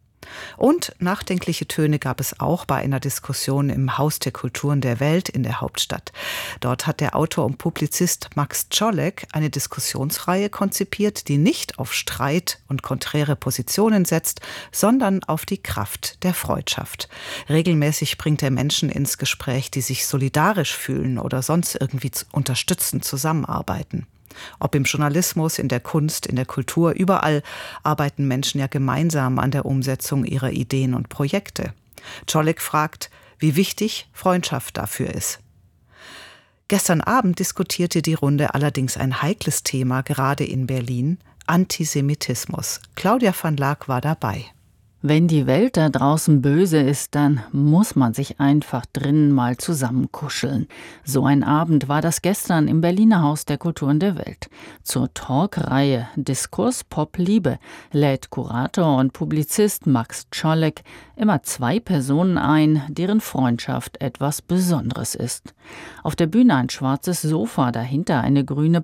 Und nachdenkliche Töne gab es auch bei einer Diskussion im Haus der Kulturen der Welt in der Hauptstadt. Dort hat der Autor und Publizist Max Czolek eine Diskussionsreihe konzipiert, die nicht auf Streit und konträre Positionen setzt, sondern auf die Kraft der Freundschaft. Regelmäßig bringt er Menschen ins Gespräch, die sich solidarisch fühlen oder sonst irgendwie unterstützend zusammenarbeiten. Ob im Journalismus, in der Kunst, in der Kultur, überall arbeiten Menschen ja gemeinsam an der Umsetzung ihrer Ideen und Projekte. Czolek fragt, wie wichtig Freundschaft dafür ist. Gestern Abend diskutierte die Runde allerdings ein heikles Thema, gerade in Berlin, Antisemitismus. Claudia van Laak war dabei. Wenn die Welt da draußen böse ist, dann muss man sich einfach drinnen mal zusammenkuscheln. So ein Abend war das gestern im Berliner Haus der Kulturen der Welt. Zur Talkreihe Diskurs Pop Liebe lädt Kurator und Publizist Max Czolek immer 2 Personen ein, deren Freundschaft etwas Besonderes ist. Auf der Bühne ein schwarzes Sofa, dahinter eine grüne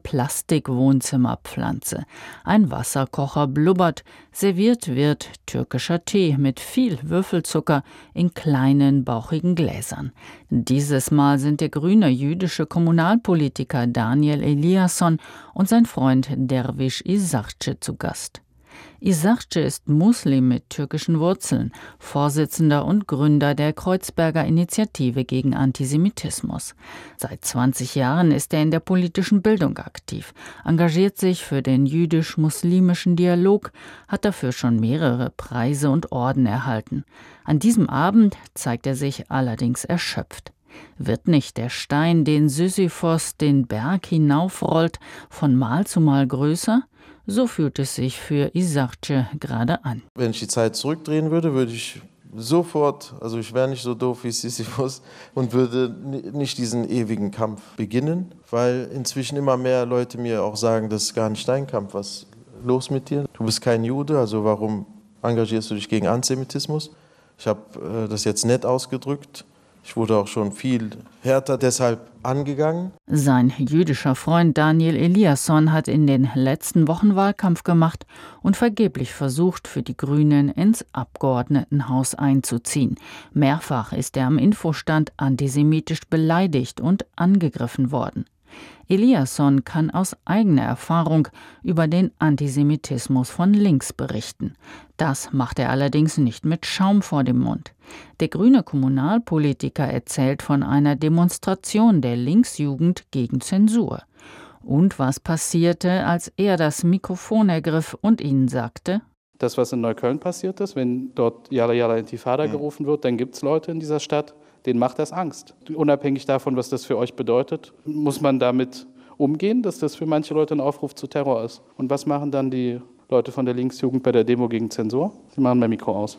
Plastik-Wohnzimmerpflanze. Ein Wasserkocher blubbert, serviert wird türkischer Tee mit viel Würfelzucker in kleinen, bauchigen Gläsern. Dieses Mal sind der grüne jüdische Kommunalpolitiker Daniel Eliasson und sein Freund Derviş İzakçı zu Gast. İzakçı ist Muslim mit türkischen Wurzeln, Vorsitzender und Gründer der Kreuzberger Initiative gegen Antisemitismus. Seit 20 Jahren ist er in der politischen Bildung aktiv, engagiert sich für den jüdisch-muslimischen Dialog, hat dafür schon mehrere Preise und Orden erhalten. An diesem Abend zeigt er sich allerdings erschöpft. Wird nicht der Stein, den Sisyphos den Berg hinaufrollt, von Mal zu Mal größer? So fühlt es sich für İzakçı gerade an. Wenn ich die Zeit zurückdrehen würde, würde ich sofort, also ich wäre nicht so doof wie Sisyphus und würde nicht diesen ewigen Kampf beginnen, weil inzwischen immer mehr Leute mir auch sagen, das ist gar nicht dein Kampf, was ist los mit dir? Du bist kein Jude, also warum engagierst du dich gegen Antisemitismus? Ich habe das jetzt nett ausgedrückt. Ich wurde auch schon viel härter deshalb angegangen. Sein jüdischer Freund Daniel Eliasson hat in den letzten Wochen Wahlkampf gemacht und vergeblich versucht, für die Grünen ins Abgeordnetenhaus einzuziehen. Mehrfach ist er am Infostand antisemitisch beleidigt und angegriffen worden. Eliasson kann aus eigener Erfahrung über den Antisemitismus von links berichten. Das macht er allerdings nicht mit Schaum vor dem Mund. Der grüne Kommunalpolitiker erzählt von einer Demonstration der Linksjugend gegen Zensur. Und was passierte, als er das Mikrofon ergriff und ihnen sagte: Das, was in Neukölln passiert ist, wenn dort Yalla Yalla Intifada gerufen wird, dann gibt es Leute in dieser Stadt, denen macht das Angst. Unabhängig davon, was das für euch bedeutet, muss man damit umgehen, dass das für manche Leute ein Aufruf zu Terror ist. Und was machen dann die Leute von der Linksjugend bei der Demo gegen Zensur? Sie machen mein Mikro aus.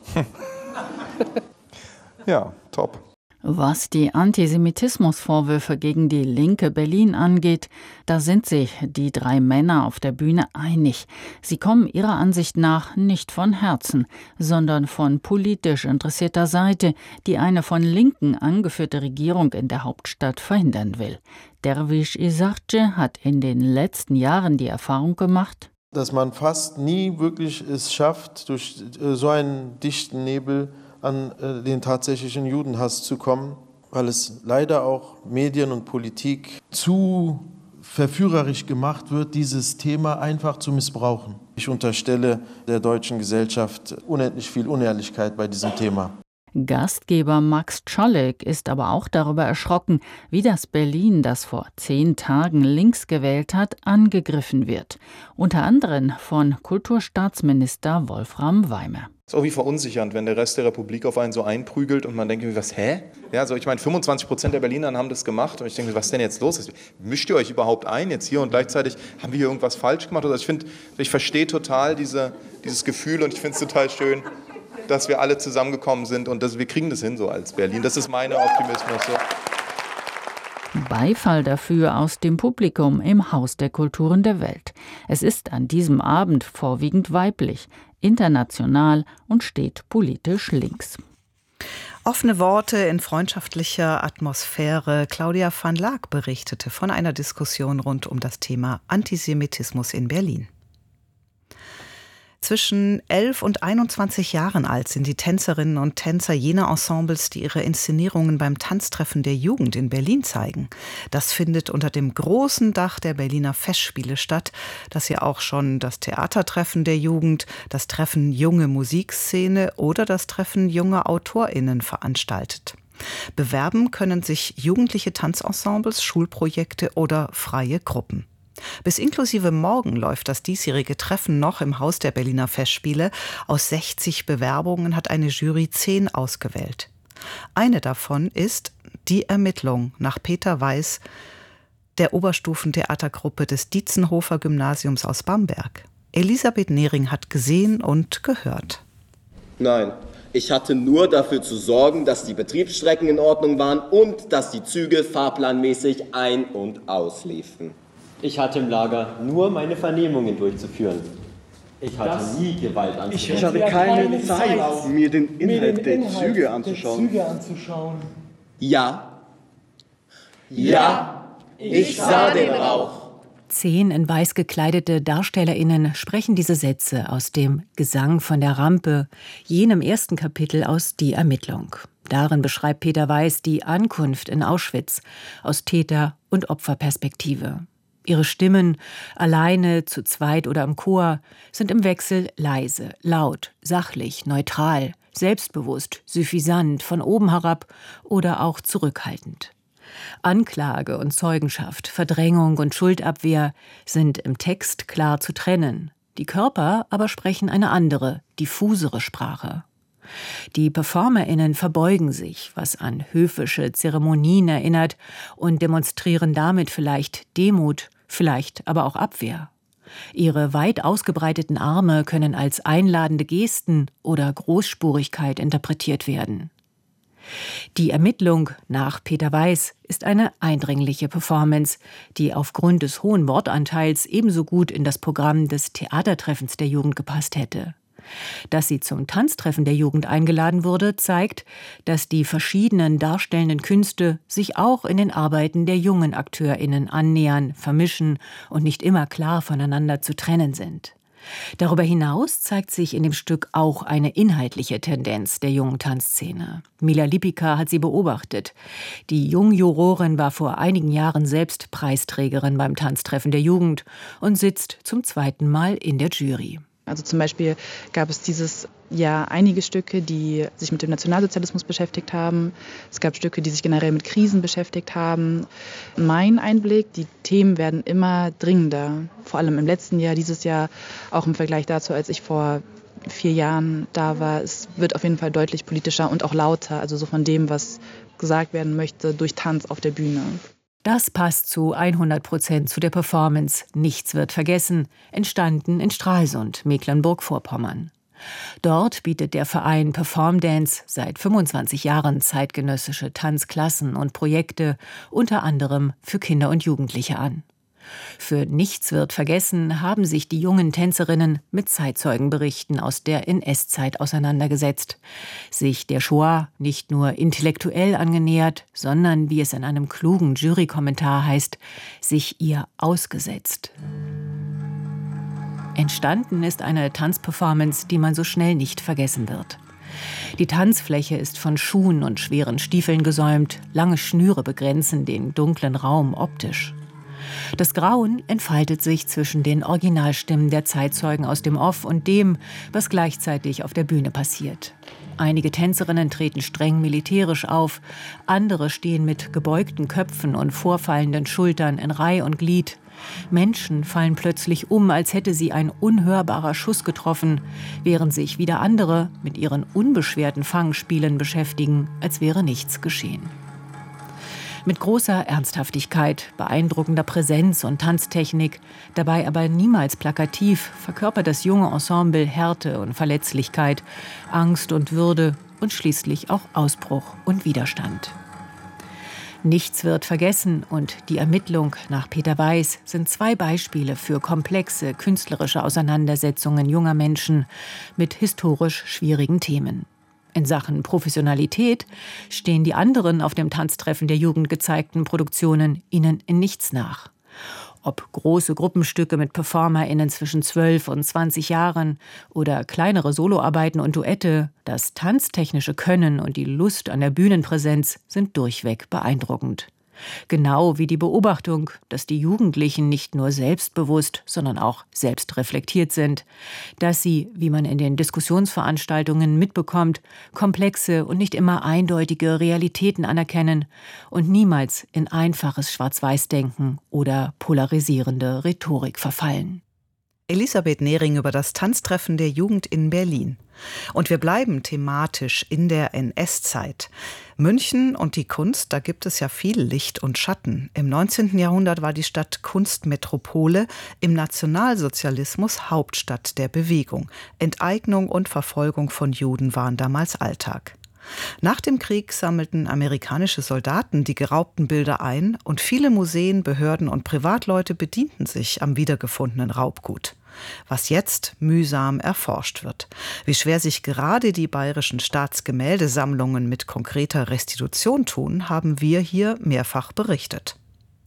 Ja, top. Was die Antisemitismusvorwürfe gegen die linke Berlin angeht, da sind sich die 3 Männer auf der Bühne einig. Sie kommen ihrer Ansicht nach nicht von Herzen, sondern von politisch interessierter Seite, die eine von Linken angeführte Regierung in der Hauptstadt verhindern will. Derviş İzakçı hat in den letzten Jahren die Erfahrung gemacht, dass man fast nie wirklich es schafft, durch so einen dichten Nebel an den tatsächlichen Judenhass zu kommen, weil es leider auch Medien und Politik zu verführerisch gemacht wird, dieses Thema einfach zu missbrauchen. Ich unterstelle der deutschen Gesellschaft unendlich viel Unehrlichkeit bei diesem Thema. Gastgeber Max Czolek ist aber auch darüber erschrocken, wie das Berlin, das vor 10 Tagen links gewählt hat, angegriffen wird. Unter anderem von Kulturstaatsminister Wolfram Weimer. Es ist irgendwie verunsichernd, wenn der Rest der Republik auf einen so einprügelt und man denkt, was, hä? Ja, also ich meine, 25% der Berliner haben das gemacht und ich denke, was ist denn jetzt los? Mischt ihr euch überhaupt ein jetzt hier und gleichzeitig haben wir hier irgendwas falsch gemacht? Also ich verstehe total dieses Gefühl und ich finde es total schön, dass wir alle zusammengekommen sind und wir kriegen das hin so als Berlin. Das ist mein Optimismus. So. Beifall dafür aus dem Publikum im Haus der Kulturen der Welt. Es ist an diesem Abend vorwiegend weiblich, international und steht politisch links. Offene Worte in freundschaftlicher Atmosphäre. Claudia van Laak berichtete von einer Diskussion rund um das Thema Antisemitismus in Berlin. Zwischen 11 und 21 Jahren alt sind die Tänzerinnen und Tänzer jener Ensembles, die ihre Inszenierungen beim Tanztreffen der Jugend in Berlin zeigen. Das findet unter dem großen Dach der Berliner Festspiele statt, das ja auch schon das Theatertreffen der Jugend, das Treffen Junge Musikszene oder das Treffen junger AutorInnen veranstaltet. Bewerben können sich jugendliche Tanzensembles, Schulprojekte oder freie Gruppen. Bis inklusive morgen läuft das diesjährige Treffen noch im Haus der Berliner Festspiele. Aus 60 Bewerbungen hat eine Jury 10 ausgewählt. Eine davon ist Die Ermittlung nach Peter Weiß, der Oberstufentheatergruppe des Dietzenhofer Gymnasiums aus Bamberg. Elisabeth Nehring hat gesehen und gehört. Nein, ich hatte nur dafür zu sorgen, dass die Betriebsstrecken in Ordnung waren und dass die Züge fahrplanmäßig ein- und ausliefen. Ich hatte im Lager nur meine Vernehmungen durchzuführen. Ich hatte nie Gewalt anzuwenden. Ich hatte keine Zeit, mir den Inhalt der Züge anzuschauen. Ja. Ja, ich sah den Rauch. 10 in weiß gekleidete DarstellerInnen sprechen diese Sätze aus dem Gesang von der Rampe, jenem ersten Kapitel aus Die Ermittlung. Darin beschreibt Peter Weiß die Ankunft in Auschwitz aus Täter- und Opferperspektive. Ihre Stimmen, alleine, zu zweit oder im Chor, sind im Wechsel leise, laut, sachlich, neutral, selbstbewusst, suffisant, von oben herab oder auch zurückhaltend. Anklage und Zeugenschaft, Verdrängung und Schuldabwehr sind im Text klar zu trennen. Die Körper aber sprechen eine andere, diffusere Sprache. Die PerformerInnen verbeugen sich, was an höfische Zeremonien erinnert, und demonstrieren damit vielleicht Demut, vielleicht aber auch Abwehr. Ihre weit ausgebreiteten Arme können als einladende Gesten oder Großspurigkeit interpretiert werden. Die Ermittlung nach Peter Weiß ist eine eindringliche Performance, die aufgrund des hohen Wortanteils ebenso gut in das Programm des Theatertreffens der Jugend gepasst hätte. Dass sie zum Tanztreffen der Jugend eingeladen wurde, zeigt, dass die verschiedenen darstellenden Künste sich auch in den Arbeiten der jungen AkteurInnen annähern, vermischen und nicht immer klar voneinander zu trennen sind. Darüber hinaus zeigt sich in dem Stück auch eine inhaltliche Tendenz der jungen Tanzszene. Mila Lipika hat sie beobachtet. Die Jungjurorin war vor einigen Jahren selbst Preisträgerin beim Tanztreffen der Jugend und sitzt zum 2. Mal in der Jury. Also zum Beispiel gab es dieses Jahr einige Stücke, die sich mit dem Nationalsozialismus beschäftigt haben. Es gab Stücke, die sich generell mit Krisen beschäftigt haben. Mein Einblick, die Themen werden immer dringender. Vor allem im letzten Jahr, dieses Jahr, auch im Vergleich dazu, als ich vor 4 Jahren da war. Es wird auf jeden Fall deutlich politischer und auch lauter. Also so von dem, was gesagt werden möchte, durch Tanz auf der Bühne. Das passt zu 100% zu der Performance Nichts wird vergessen, entstanden in Stralsund, Mecklenburg-Vorpommern. Dort bietet der Verein Performdance seit 25 Jahren zeitgenössische Tanzklassen und Projekte, unter anderem für Kinder und Jugendliche an. Für Nichts wird vergessen haben sich die jungen Tänzerinnen mit Zeitzeugenberichten aus der NS-Zeit auseinandergesetzt, sich der Shoah nicht nur intellektuell angenähert, sondern, wie es in einem klugen Jurykommentar heißt, sich ihr ausgesetzt. Entstanden ist eine Tanzperformance, die man so schnell nicht vergessen wird. Die Tanzfläche ist von Schuhen und schweren Stiefeln gesäumt, lange Schnüre begrenzen den dunklen Raum optisch. Das Grauen entfaltet sich zwischen den Originalstimmen der Zeitzeugen aus dem Off und dem, was gleichzeitig auf der Bühne passiert. Einige Tänzerinnen treten streng militärisch auf, andere stehen mit gebeugten Köpfen und vorfallenden Schultern in Reih und Glied. Menschen fallen plötzlich um, als hätte sie ein unhörbarer Schuss getroffen, während sich wieder andere mit ihren unbeschwerten Fangspielen beschäftigen, als wäre nichts geschehen. Mit großer Ernsthaftigkeit, beeindruckender Präsenz und Tanztechnik, dabei aber niemals plakativ, verkörpert das junge Ensemble Härte und Verletzlichkeit, Angst und Würde und schließlich auch Ausbruch und Widerstand. Nichts wird vergessen und die Ermittlung nach Peter Weiß sind 2 Beispiele für komplexe künstlerische Auseinandersetzungen junger Menschen mit historisch schwierigen Themen. In Sachen Professionalität stehen die anderen auf dem Tanztreffen der Jugend gezeigten Produktionen ihnen in nichts nach. Ob große Gruppenstücke mit PerformerInnen zwischen 12 und 20 Jahren oder kleinere Soloarbeiten und Duette, das tanztechnische Können und die Lust an der Bühnenpräsenz sind durchweg beeindruckend. Genau wie die Beobachtung, dass die Jugendlichen nicht nur selbstbewusst, sondern auch selbstreflektiert sind, dass sie, wie man in den Diskussionsveranstaltungen mitbekommt, komplexe und nicht immer eindeutige Realitäten anerkennen und niemals in einfaches Schwarz-Weiß-Denken oder polarisierende Rhetorik verfallen. Elisabeth Nehring über das Tanztreffen der Jugend in Berlin. Und wir bleiben thematisch in der NS-Zeit. München und die Kunst, da gibt es ja viel Licht und Schatten. Im 19. Jahrhundert war die Stadt Kunstmetropole, im Nationalsozialismus Hauptstadt der Bewegung. Enteignung und Verfolgung von Juden waren damals Alltag. Nach dem Krieg sammelten amerikanische Soldaten die geraubten Bilder ein und viele Museen, Behörden und Privatleute bedienten sich am wiedergefundenen Raubgut. Was jetzt mühsam erforscht wird. Wie schwer sich gerade die bayerischen Staatsgemäldesammlungen mit konkreter Restitution tun, haben wir hier mehrfach berichtet.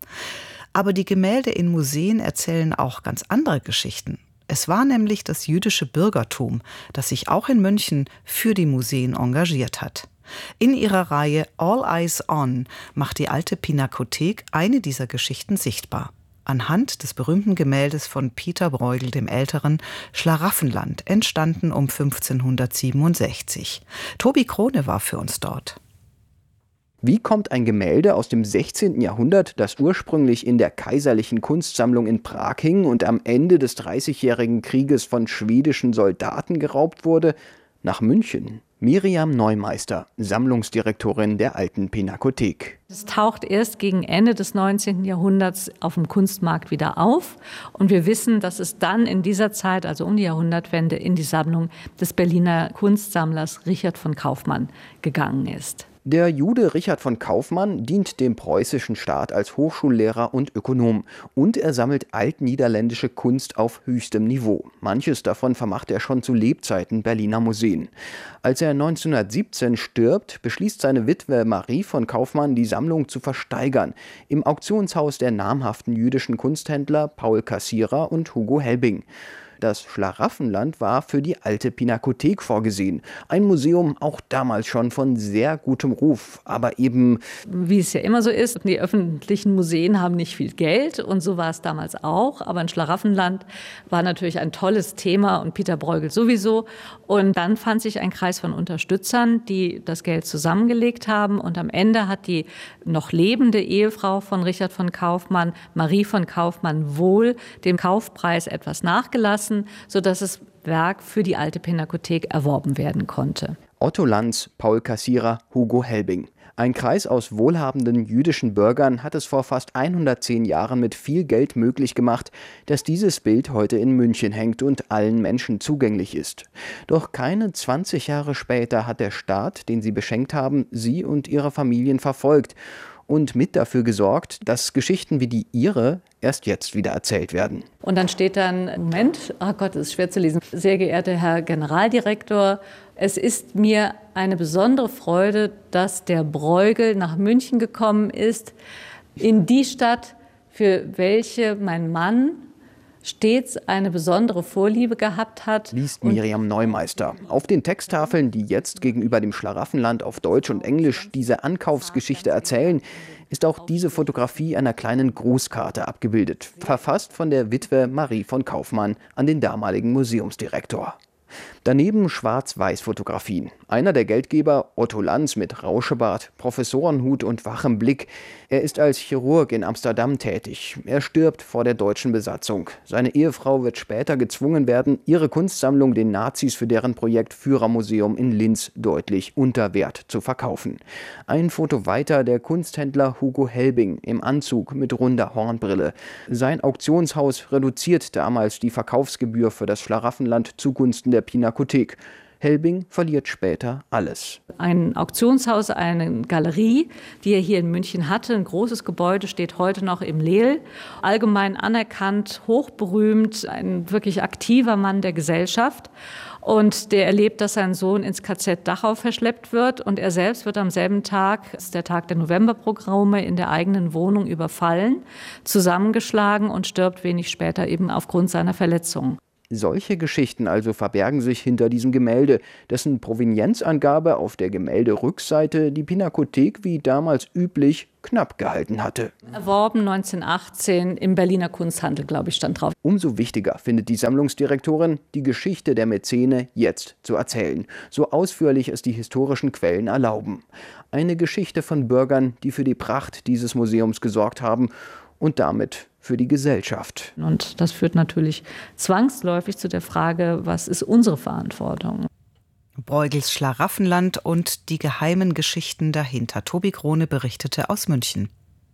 Aber die Gemälde in Museen erzählen auch ganz andere Geschichten. Es war nämlich das jüdische Bürgertum, das sich auch in München für die Museen engagiert hat. In ihrer Reihe All Eyes On macht die Alte Pinakothek eine dieser Geschichten sichtbar. Anhand des berühmten Gemäldes von Peter Bruegel dem Älteren, Schlaraffenland, entstanden um 1567. Tobi Krone war für uns dort. Wie kommt ein Gemälde aus dem 16. Jahrhundert, das ursprünglich in der Kaiserlichen Kunstsammlung in Prag hing und am Ende des Dreißigjährigen Krieges von schwedischen Soldaten geraubt wurde, nach München? Miriam Neumeister, Sammlungsdirektorin der Alten Pinakothek. Es taucht erst gegen Ende des 19. Jahrhunderts auf dem Kunstmarkt wieder auf. Und wir wissen, dass es dann in dieser Zeit, also um die Jahrhundertwende, in die Sammlung des Berliner Kunstsammlers Richard von Kaufmann gegangen ist. Der Jude Richard von Kaufmann dient dem preußischen Staat als Hochschullehrer und Ökonom und er sammelt altniederländische Kunst auf höchstem Niveau. Manches davon vermacht er schon zu Lebzeiten Berliner Museen. Als er 1917 stirbt, beschließt seine Witwe Marie von Kaufmann, die Sammlung zu versteigern, im Auktionshaus der namhaften jüdischen Kunsthändler Paul Cassirer und Hugo Helbing. Das Schlaraffenland war für die Alte Pinakothek vorgesehen. Ein Museum auch damals schon von sehr gutem Ruf, aber eben... Wie es ja immer so ist, die öffentlichen Museen haben nicht viel Geld und so war es damals auch. Aber ein Schlaraffenland war natürlich ein tolles Thema und Peter Bruegel sowieso. Und dann fand sich ein Kreis von Unterstützern, die das Geld zusammengelegt haben. Und am Ende hat die noch lebende Ehefrau von Richard von Kaufmann, Marie von Kaufmann, wohl dem Kaufpreis etwas nachgelassen, sodass das Werk für die Alte Pinakothek erworben werden konnte. Otto Lanz, Paul Cassirer, Hugo Helbing. Ein Kreis aus wohlhabenden jüdischen Bürgern hat es vor fast 110 Jahren mit viel Geld möglich gemacht, dass dieses Bild heute in München hängt und allen Menschen zugänglich ist. Doch keine 20 Jahre später hat der Staat, den sie beschenkt haben, sie und ihre Familien verfolgt und mit dafür gesorgt, dass Geschichten wie die ihre erst jetzt wieder erzählt werden. Und dann steht dann, Moment, oh Gott, das ist schwer zu lesen. Sehr geehrter Herr Generaldirektor, es ist mir eine besondere Freude, dass der Bruegel nach München gekommen ist, in die Stadt, für welche mein Mann stets eine besondere Vorliebe gehabt hat. Liest Miriam Neumeister. Auf den Texttafeln, die jetzt gegenüber dem Schlaraffenland auf Deutsch und Englisch diese Ankaufsgeschichte erzählen, ist auch diese Fotografie einer kleinen Grußkarte abgebildet, verfasst von der Witwe Marie von Kaufmann an den damaligen Museumsdirektor. Daneben Schwarz-Weiß-Fotografien. Einer der Geldgeber, Otto Lanz mit Rauschebart, Professorenhut und wachem Blick. Er ist als Chirurg in Amsterdam tätig. Er stirbt vor der deutschen Besatzung. Seine Ehefrau wird später gezwungen werden, ihre Kunstsammlung den Nazis für deren Projekt Führermuseum in Linz deutlich unter Wert zu verkaufen. Ein Foto weiter der Kunsthändler Hugo Helbing im Anzug mit runder Hornbrille. Sein Auktionshaus reduziert damals die Verkaufsgebühr für das Schlaraffenland zugunsten der Pinakothek. Helbing verliert später alles. Ein Auktionshaus, eine Galerie, die er hier in München hatte, ein großes Gebäude, steht heute noch im Leel. Allgemein anerkannt, hochberühmt, ein wirklich aktiver Mann der Gesellschaft. Und der erlebt, dass sein Sohn ins KZ Dachau verschleppt wird. Und er selbst wird am selben Tag, das ist der Tag der Novemberpogrome, in der eigenen Wohnung überfallen, zusammengeschlagen und stirbt wenig später eben aufgrund seiner Verletzungen. Solche Geschichten also verbergen sich hinter diesem Gemälde, dessen Provenienzangabe auf der Gemälderückseite die Pinakothek wie damals üblich knapp gehalten hatte. Erworben 1918 im Berliner Kunsthandel, glaube ich, stand drauf. Umso wichtiger findet die Sammlungsdirektorin, die Geschichte der Mäzene jetzt zu erzählen, so ausführlich es die historischen Quellen erlauben. Eine Geschichte von Bürgern, die für die Pracht dieses Museums gesorgt haben und damit für die Gesellschaft. Und das führt natürlich zwangsläufig zu der Frage, was ist unsere Verantwortung? Bruegels Schlaraffenland und die geheimen Geschichten dahinter. Tobi Krone berichtete aus München.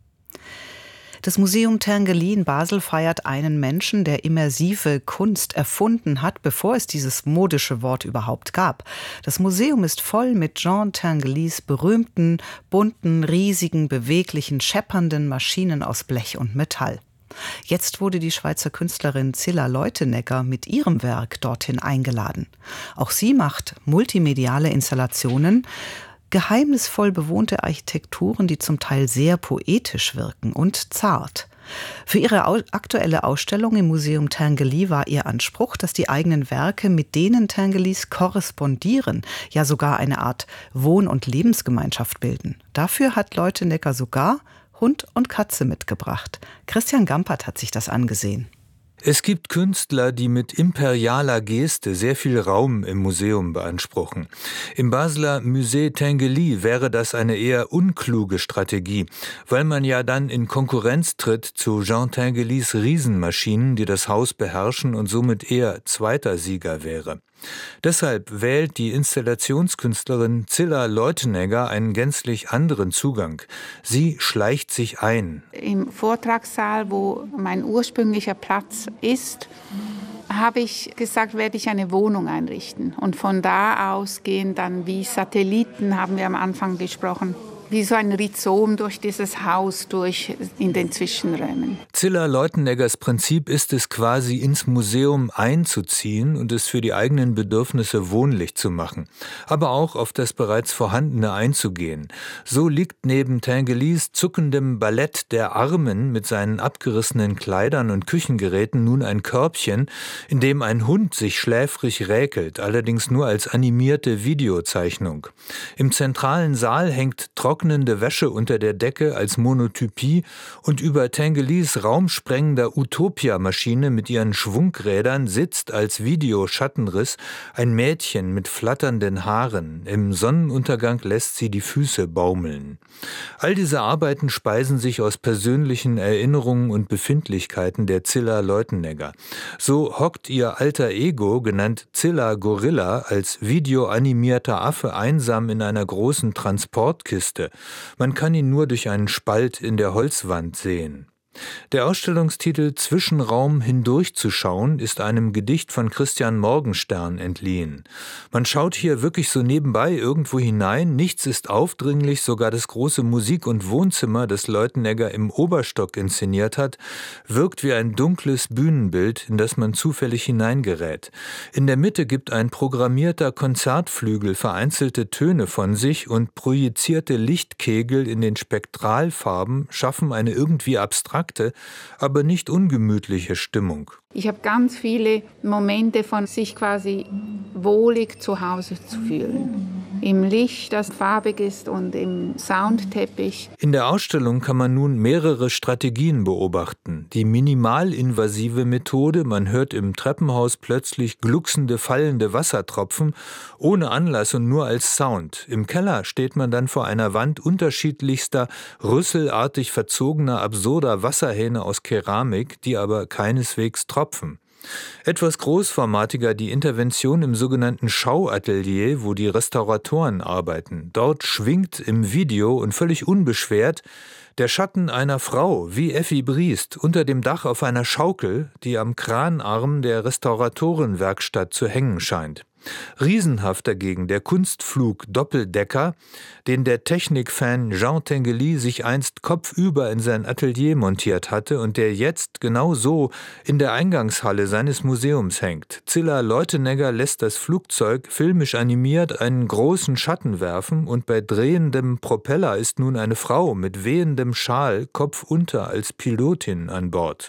Das Museum Tinguely in Basel feiert einen Menschen, der immersive Kunst erfunden hat, bevor es dieses modische Wort überhaupt gab. Das Museum ist voll mit Jean Tinguelys berühmten, bunten, riesigen, beweglichen, scheppernden Maschinen aus Blech und Metall. Jetzt wurde die Schweizer Künstlerin Zilla Leutenegger mit ihrem Werk dorthin eingeladen. Auch sie macht multimediale Installationen, geheimnisvoll bewohnte Architekturen, die zum Teil sehr poetisch wirken und zart. Für ihre aktuelle Ausstellung im Museum Tinguely war ihr Anspruch, dass die eigenen Werke mit denen Tinguelys korrespondieren, ja sogar eine Art Wohn- und Lebensgemeinschaft bilden. Dafür hat Leutenegger sogar Hund und Katze mitgebracht. Christian Gampert hat sich das angesehen. Es gibt Künstler, die mit imperialer Geste sehr viel Raum im Museum beanspruchen. Im Basler Musée Tinguely wäre das eine eher unkluge Strategie, weil man ja dann in Konkurrenz tritt zu Jean Tinguelys Riesenmaschinen, die das Haus beherrschen und somit eher zweiter Sieger wäre. Deshalb wählt die Installationskünstlerin Zilla Leutenegger einen gänzlich anderen Zugang. Sie schleicht sich ein. Im Vortragssaal, wo mein ursprünglicher Platz ist, habe ich gesagt, werde ich eine Wohnung einrichten. Und von da aus gehen dann wie Satelliten, haben wir am Anfang gesprochen, wie so ein Rhizom durch dieses Haus, durch in den Zwischenräumen. Zilla Leuteneggers Prinzip ist es quasi, ins Museum einzuziehen und es für die eigenen Bedürfnisse wohnlich zu machen, aber auch auf das bereits Vorhandene einzugehen. So liegt neben Tinguelys zuckendem Ballett der Armen mit seinen abgerissenen Kleidern und Küchengeräten nun ein Körbchen, in dem ein Hund sich schläfrig räkelt, allerdings nur als animierte Videozeichnung. Im zentralen Saal hängt trocknende Wäsche unter der Decke als Monotypie und über Tinguelys raumsprengender Utopia-Maschine mit ihren Schwungrädern sitzt als Videoschattenriss ein Mädchen mit flatternden Haaren. Im Sonnenuntergang lässt sie die Füße baumeln. All diese Arbeiten speisen sich aus persönlichen Erinnerungen und Befindlichkeiten der Zilla Leutenegger. So hockt ihr alter Ego, genannt Zilla Gorilla, als videoanimierter Affe einsam in einer großen Transportkiste. Man kann ihn nur durch einen Spalt in der Holzwand sehen. Der Ausstellungstitel »Zwischenraum hindurchzuschauen« ist einem Gedicht von Christian Morgenstern entliehen. Man schaut hier wirklich so nebenbei irgendwo hinein, nichts ist aufdringlich, sogar das große Musik- und Wohnzimmer, das Leutenegger im Oberstock inszeniert hat, wirkt wie ein dunkles Bühnenbild, in das man zufällig hineingerät. In der Mitte gibt ein programmierter Konzertflügel vereinzelte Töne von sich und projizierte Lichtkegel in den Spektralfarben schaffen eine irgendwie abstrakte, aber nicht ungemütliche Stimmung. Ich habe ganz viele Momente von sich quasi wohlig zu Hause zu fühlen. im Licht, das farbig ist und im Soundteppich. In der Ausstellung kann man nun mehrere Strategien beobachten. Die minimalinvasive Methode, man hört im Treppenhaus plötzlich glucksende, fallende Wassertropfen, ohne Anlass und nur als Sound. Im Keller steht man dann vor einer Wand unterschiedlichster, rüsselartig verzogener, absurder Wasserhähne aus Keramik, die aber keineswegs tropfen. Etwas großformatiger die Intervention im sogenannten Schauatelier, wo die Restauratoren arbeiten. Dort schwingt im Video und völlig unbeschwert der Schatten einer Frau, wie Effi Briest, unter dem Dach auf einer Schaukel, die am Kranarm der Restauratorenwerkstatt zu hängen scheint. Riesenhaft dagegen der Kunstflug Doppeldecker, den der Technikfan Jean Tinguely sich einst kopfüber in sein Atelier montiert hatte und der jetzt genau so in der Eingangshalle seines Museums hängt. Zilla Leutenegger lässt das Flugzeug filmisch animiert einen großen Schatten werfen und bei drehendem Propeller ist nun eine Frau mit wehendem Schal kopfunter als Pilotin an Bord.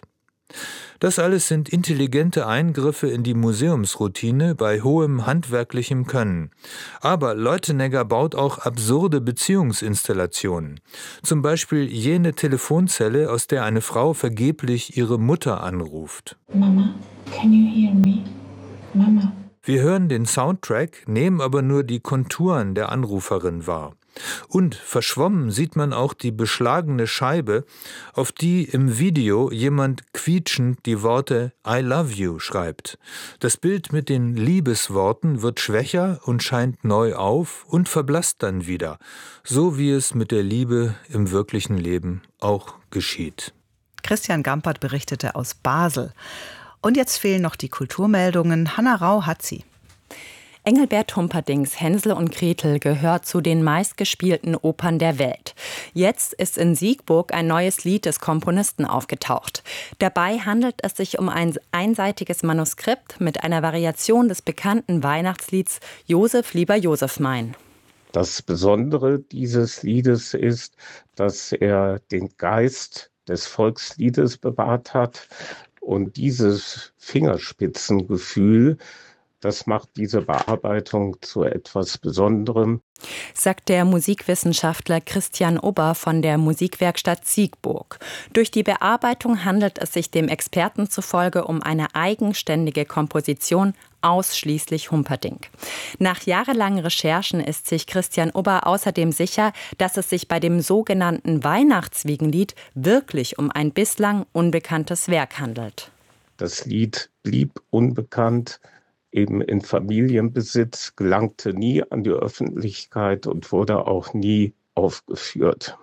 Das alles sind intelligente Eingriffe in die Museumsroutine bei hohem handwerklichem Können. Aber Leutenegger baut auch absurde Beziehungsinstallationen. Zum Beispiel jene Telefonzelle, aus der eine Frau vergeblich ihre Mutter anruft. Mama, can you hear me? Mama. Wir hören den Soundtrack, nehmen aber nur die Konturen der Anruferin wahr. Und verschwommen sieht man auch die beschlagene Scheibe, auf die im Video jemand quietschend die Worte I love you schreibt. Das Bild mit den Liebesworten wird schwächer und scheint neu auf und verblasst dann wieder, so wie es mit der Liebe im wirklichen Leben auch geschieht. Christian Gampert berichtete aus Basel. Und jetzt fehlen noch die Kulturmeldungen. Hanna Rau hat sie. Engelbert Humperdincks Hänsel und Gretel gehört zu den meistgespielten Opern der Welt. Jetzt ist in Siegburg ein neues Lied des Komponisten aufgetaucht. Dabei handelt es sich um ein einseitiges Manuskript mit einer Variation des bekannten Weihnachtslieds Josef, lieber Josef mein. Das Besondere dieses Liedes ist, dass er den Geist des Volksliedes bewahrt hat und dieses Fingerspitzengefühl, das macht diese Bearbeitung zu etwas Besonderem, sagt der Musikwissenschaftler Christian Ober von der Musikwerkstatt Siegburg. Durch die Bearbeitung handelt es sich dem Experten zufolge um eine eigenständige Komposition, ausschließlich Humperdinck. Nach jahrelangen Recherchen ist sich Christian Ober außerdem sicher, dass es sich bei dem sogenannten Weihnachtswiegenlied wirklich um ein bislang unbekanntes Werk handelt. Das Lied blieb unbekannt, eben in Familienbesitz, gelangte nie an die Öffentlichkeit und wurde auch nie aufgeführt.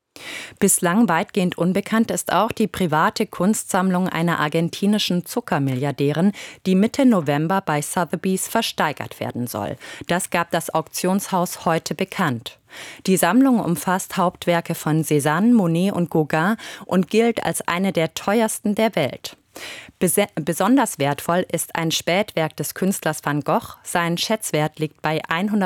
Bislang weitgehend unbekannt ist auch die private Kunstsammlung einer argentinischen Zuckermilliardärin, die Mitte November bei Sotheby's versteigert werden soll. Das gab das Auktionshaus heute bekannt. Die Sammlung umfasst Hauptwerke von Cézanne, Monet und Gauguin und gilt als eine der teuersten der Welt. Besonders wertvoll ist ein Spätwerk des Künstlers Van Gogh. Sein Schätzwert liegt bei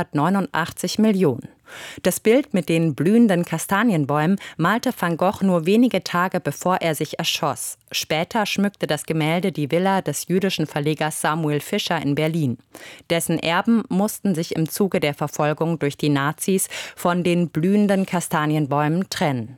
189 Millionen. Das Bild mit den blühenden Kastanienbäumen malte Van Gogh nur wenige Tage bevor er sich erschoss. Später schmückte das Gemälde die Villa des jüdischen Verlegers Samuel Fischer in Berlin. Dessen Erben mussten sich im Zuge der Verfolgung durch die Nazis von den blühenden Kastanienbäumen trennen.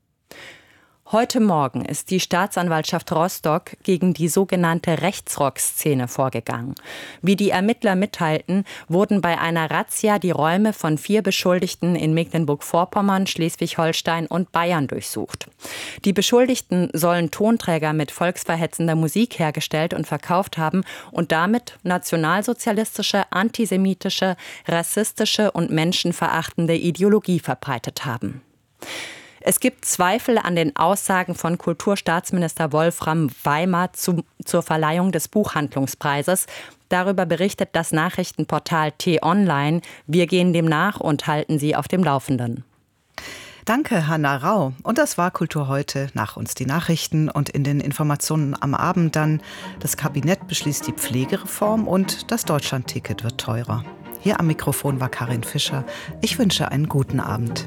Heute Morgen ist die Staatsanwaltschaft Rostock gegen die sogenannte Rechtsrock-Szene vorgegangen. Wie die Ermittler mitteilten, wurden bei einer Razzia die Räume von 4 Beschuldigten in Mecklenburg-Vorpommern, Schleswig-Holstein und Bayern durchsucht. Die Beschuldigten sollen Tonträger mit volksverhetzender Musik hergestellt und verkauft haben und damit nationalsozialistische, antisemitische, rassistische und menschenverachtende Ideologie verbreitet haben. Es gibt Zweifel an den Aussagen von Kulturstaatsminister Wolfram Weimar zur Verleihung des Buchhandlungspreises. Darüber berichtet das Nachrichtenportal T-Online. Wir gehen dem nach und halten Sie auf dem Laufenden. Danke, Hanna Rau. Und das war Kultur heute. Nach uns die Nachrichten und in den Informationen am Abend dann: Das Kabinett beschließt die Pflegereform und das Deutschlandticket wird teurer. Hier am Mikrofon war Karin Fischer. Ich wünsche einen guten Abend.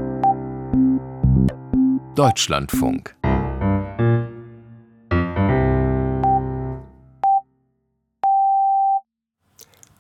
Deutschlandfunk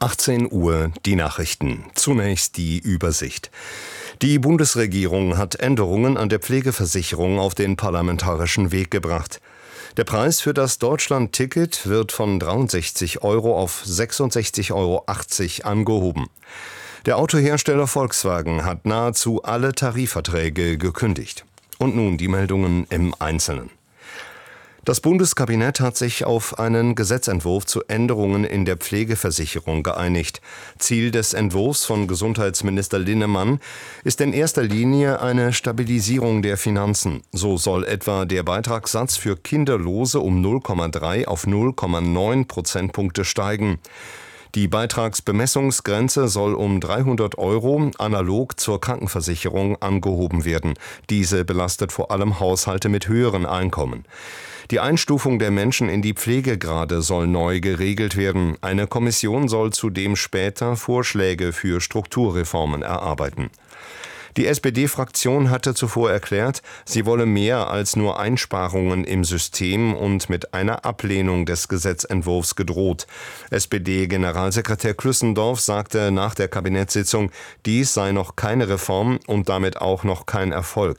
18 Uhr die Nachrichten. Zunächst die Übersicht. Die Bundesregierung hat Änderungen an der Pflegeversicherung auf den parlamentarischen Weg gebracht. Der Preis für das Deutschland-Ticket wird von 63 € auf 66,80 € angehoben. Der Autohersteller Volkswagen hat nahezu alle Tarifverträge gekündigt. Und nun die Meldungen im Einzelnen. Das Bundeskabinett hat sich auf einen Gesetzentwurf zu Änderungen in der Pflegeversicherung geeinigt. Ziel des Entwurfs von Gesundheitsminister Linnemann ist in erster Linie eine Stabilisierung der Finanzen. So soll etwa der Beitragssatz für Kinderlose um 0,3 auf 0,9 Prozentpunkte steigen. Die Beitragsbemessungsgrenze soll um 300 € analog zur Krankenversicherung angehoben werden. Diese belastet vor allem Haushalte mit höheren Einkommen. Die Einstufung der Menschen in die Pflegegrade soll neu geregelt werden. Eine Kommission soll zudem später Vorschläge für Strukturreformen erarbeiten. Die SPD-Fraktion hatte zuvor erklärt, sie wolle mehr als nur Einsparungen im System und mit einer Ablehnung des Gesetzentwurfs gedroht. SPD-Generalsekretär Klüssendorf sagte nach der Kabinettssitzung, dies sei noch keine Reform und damit auch noch kein Erfolg.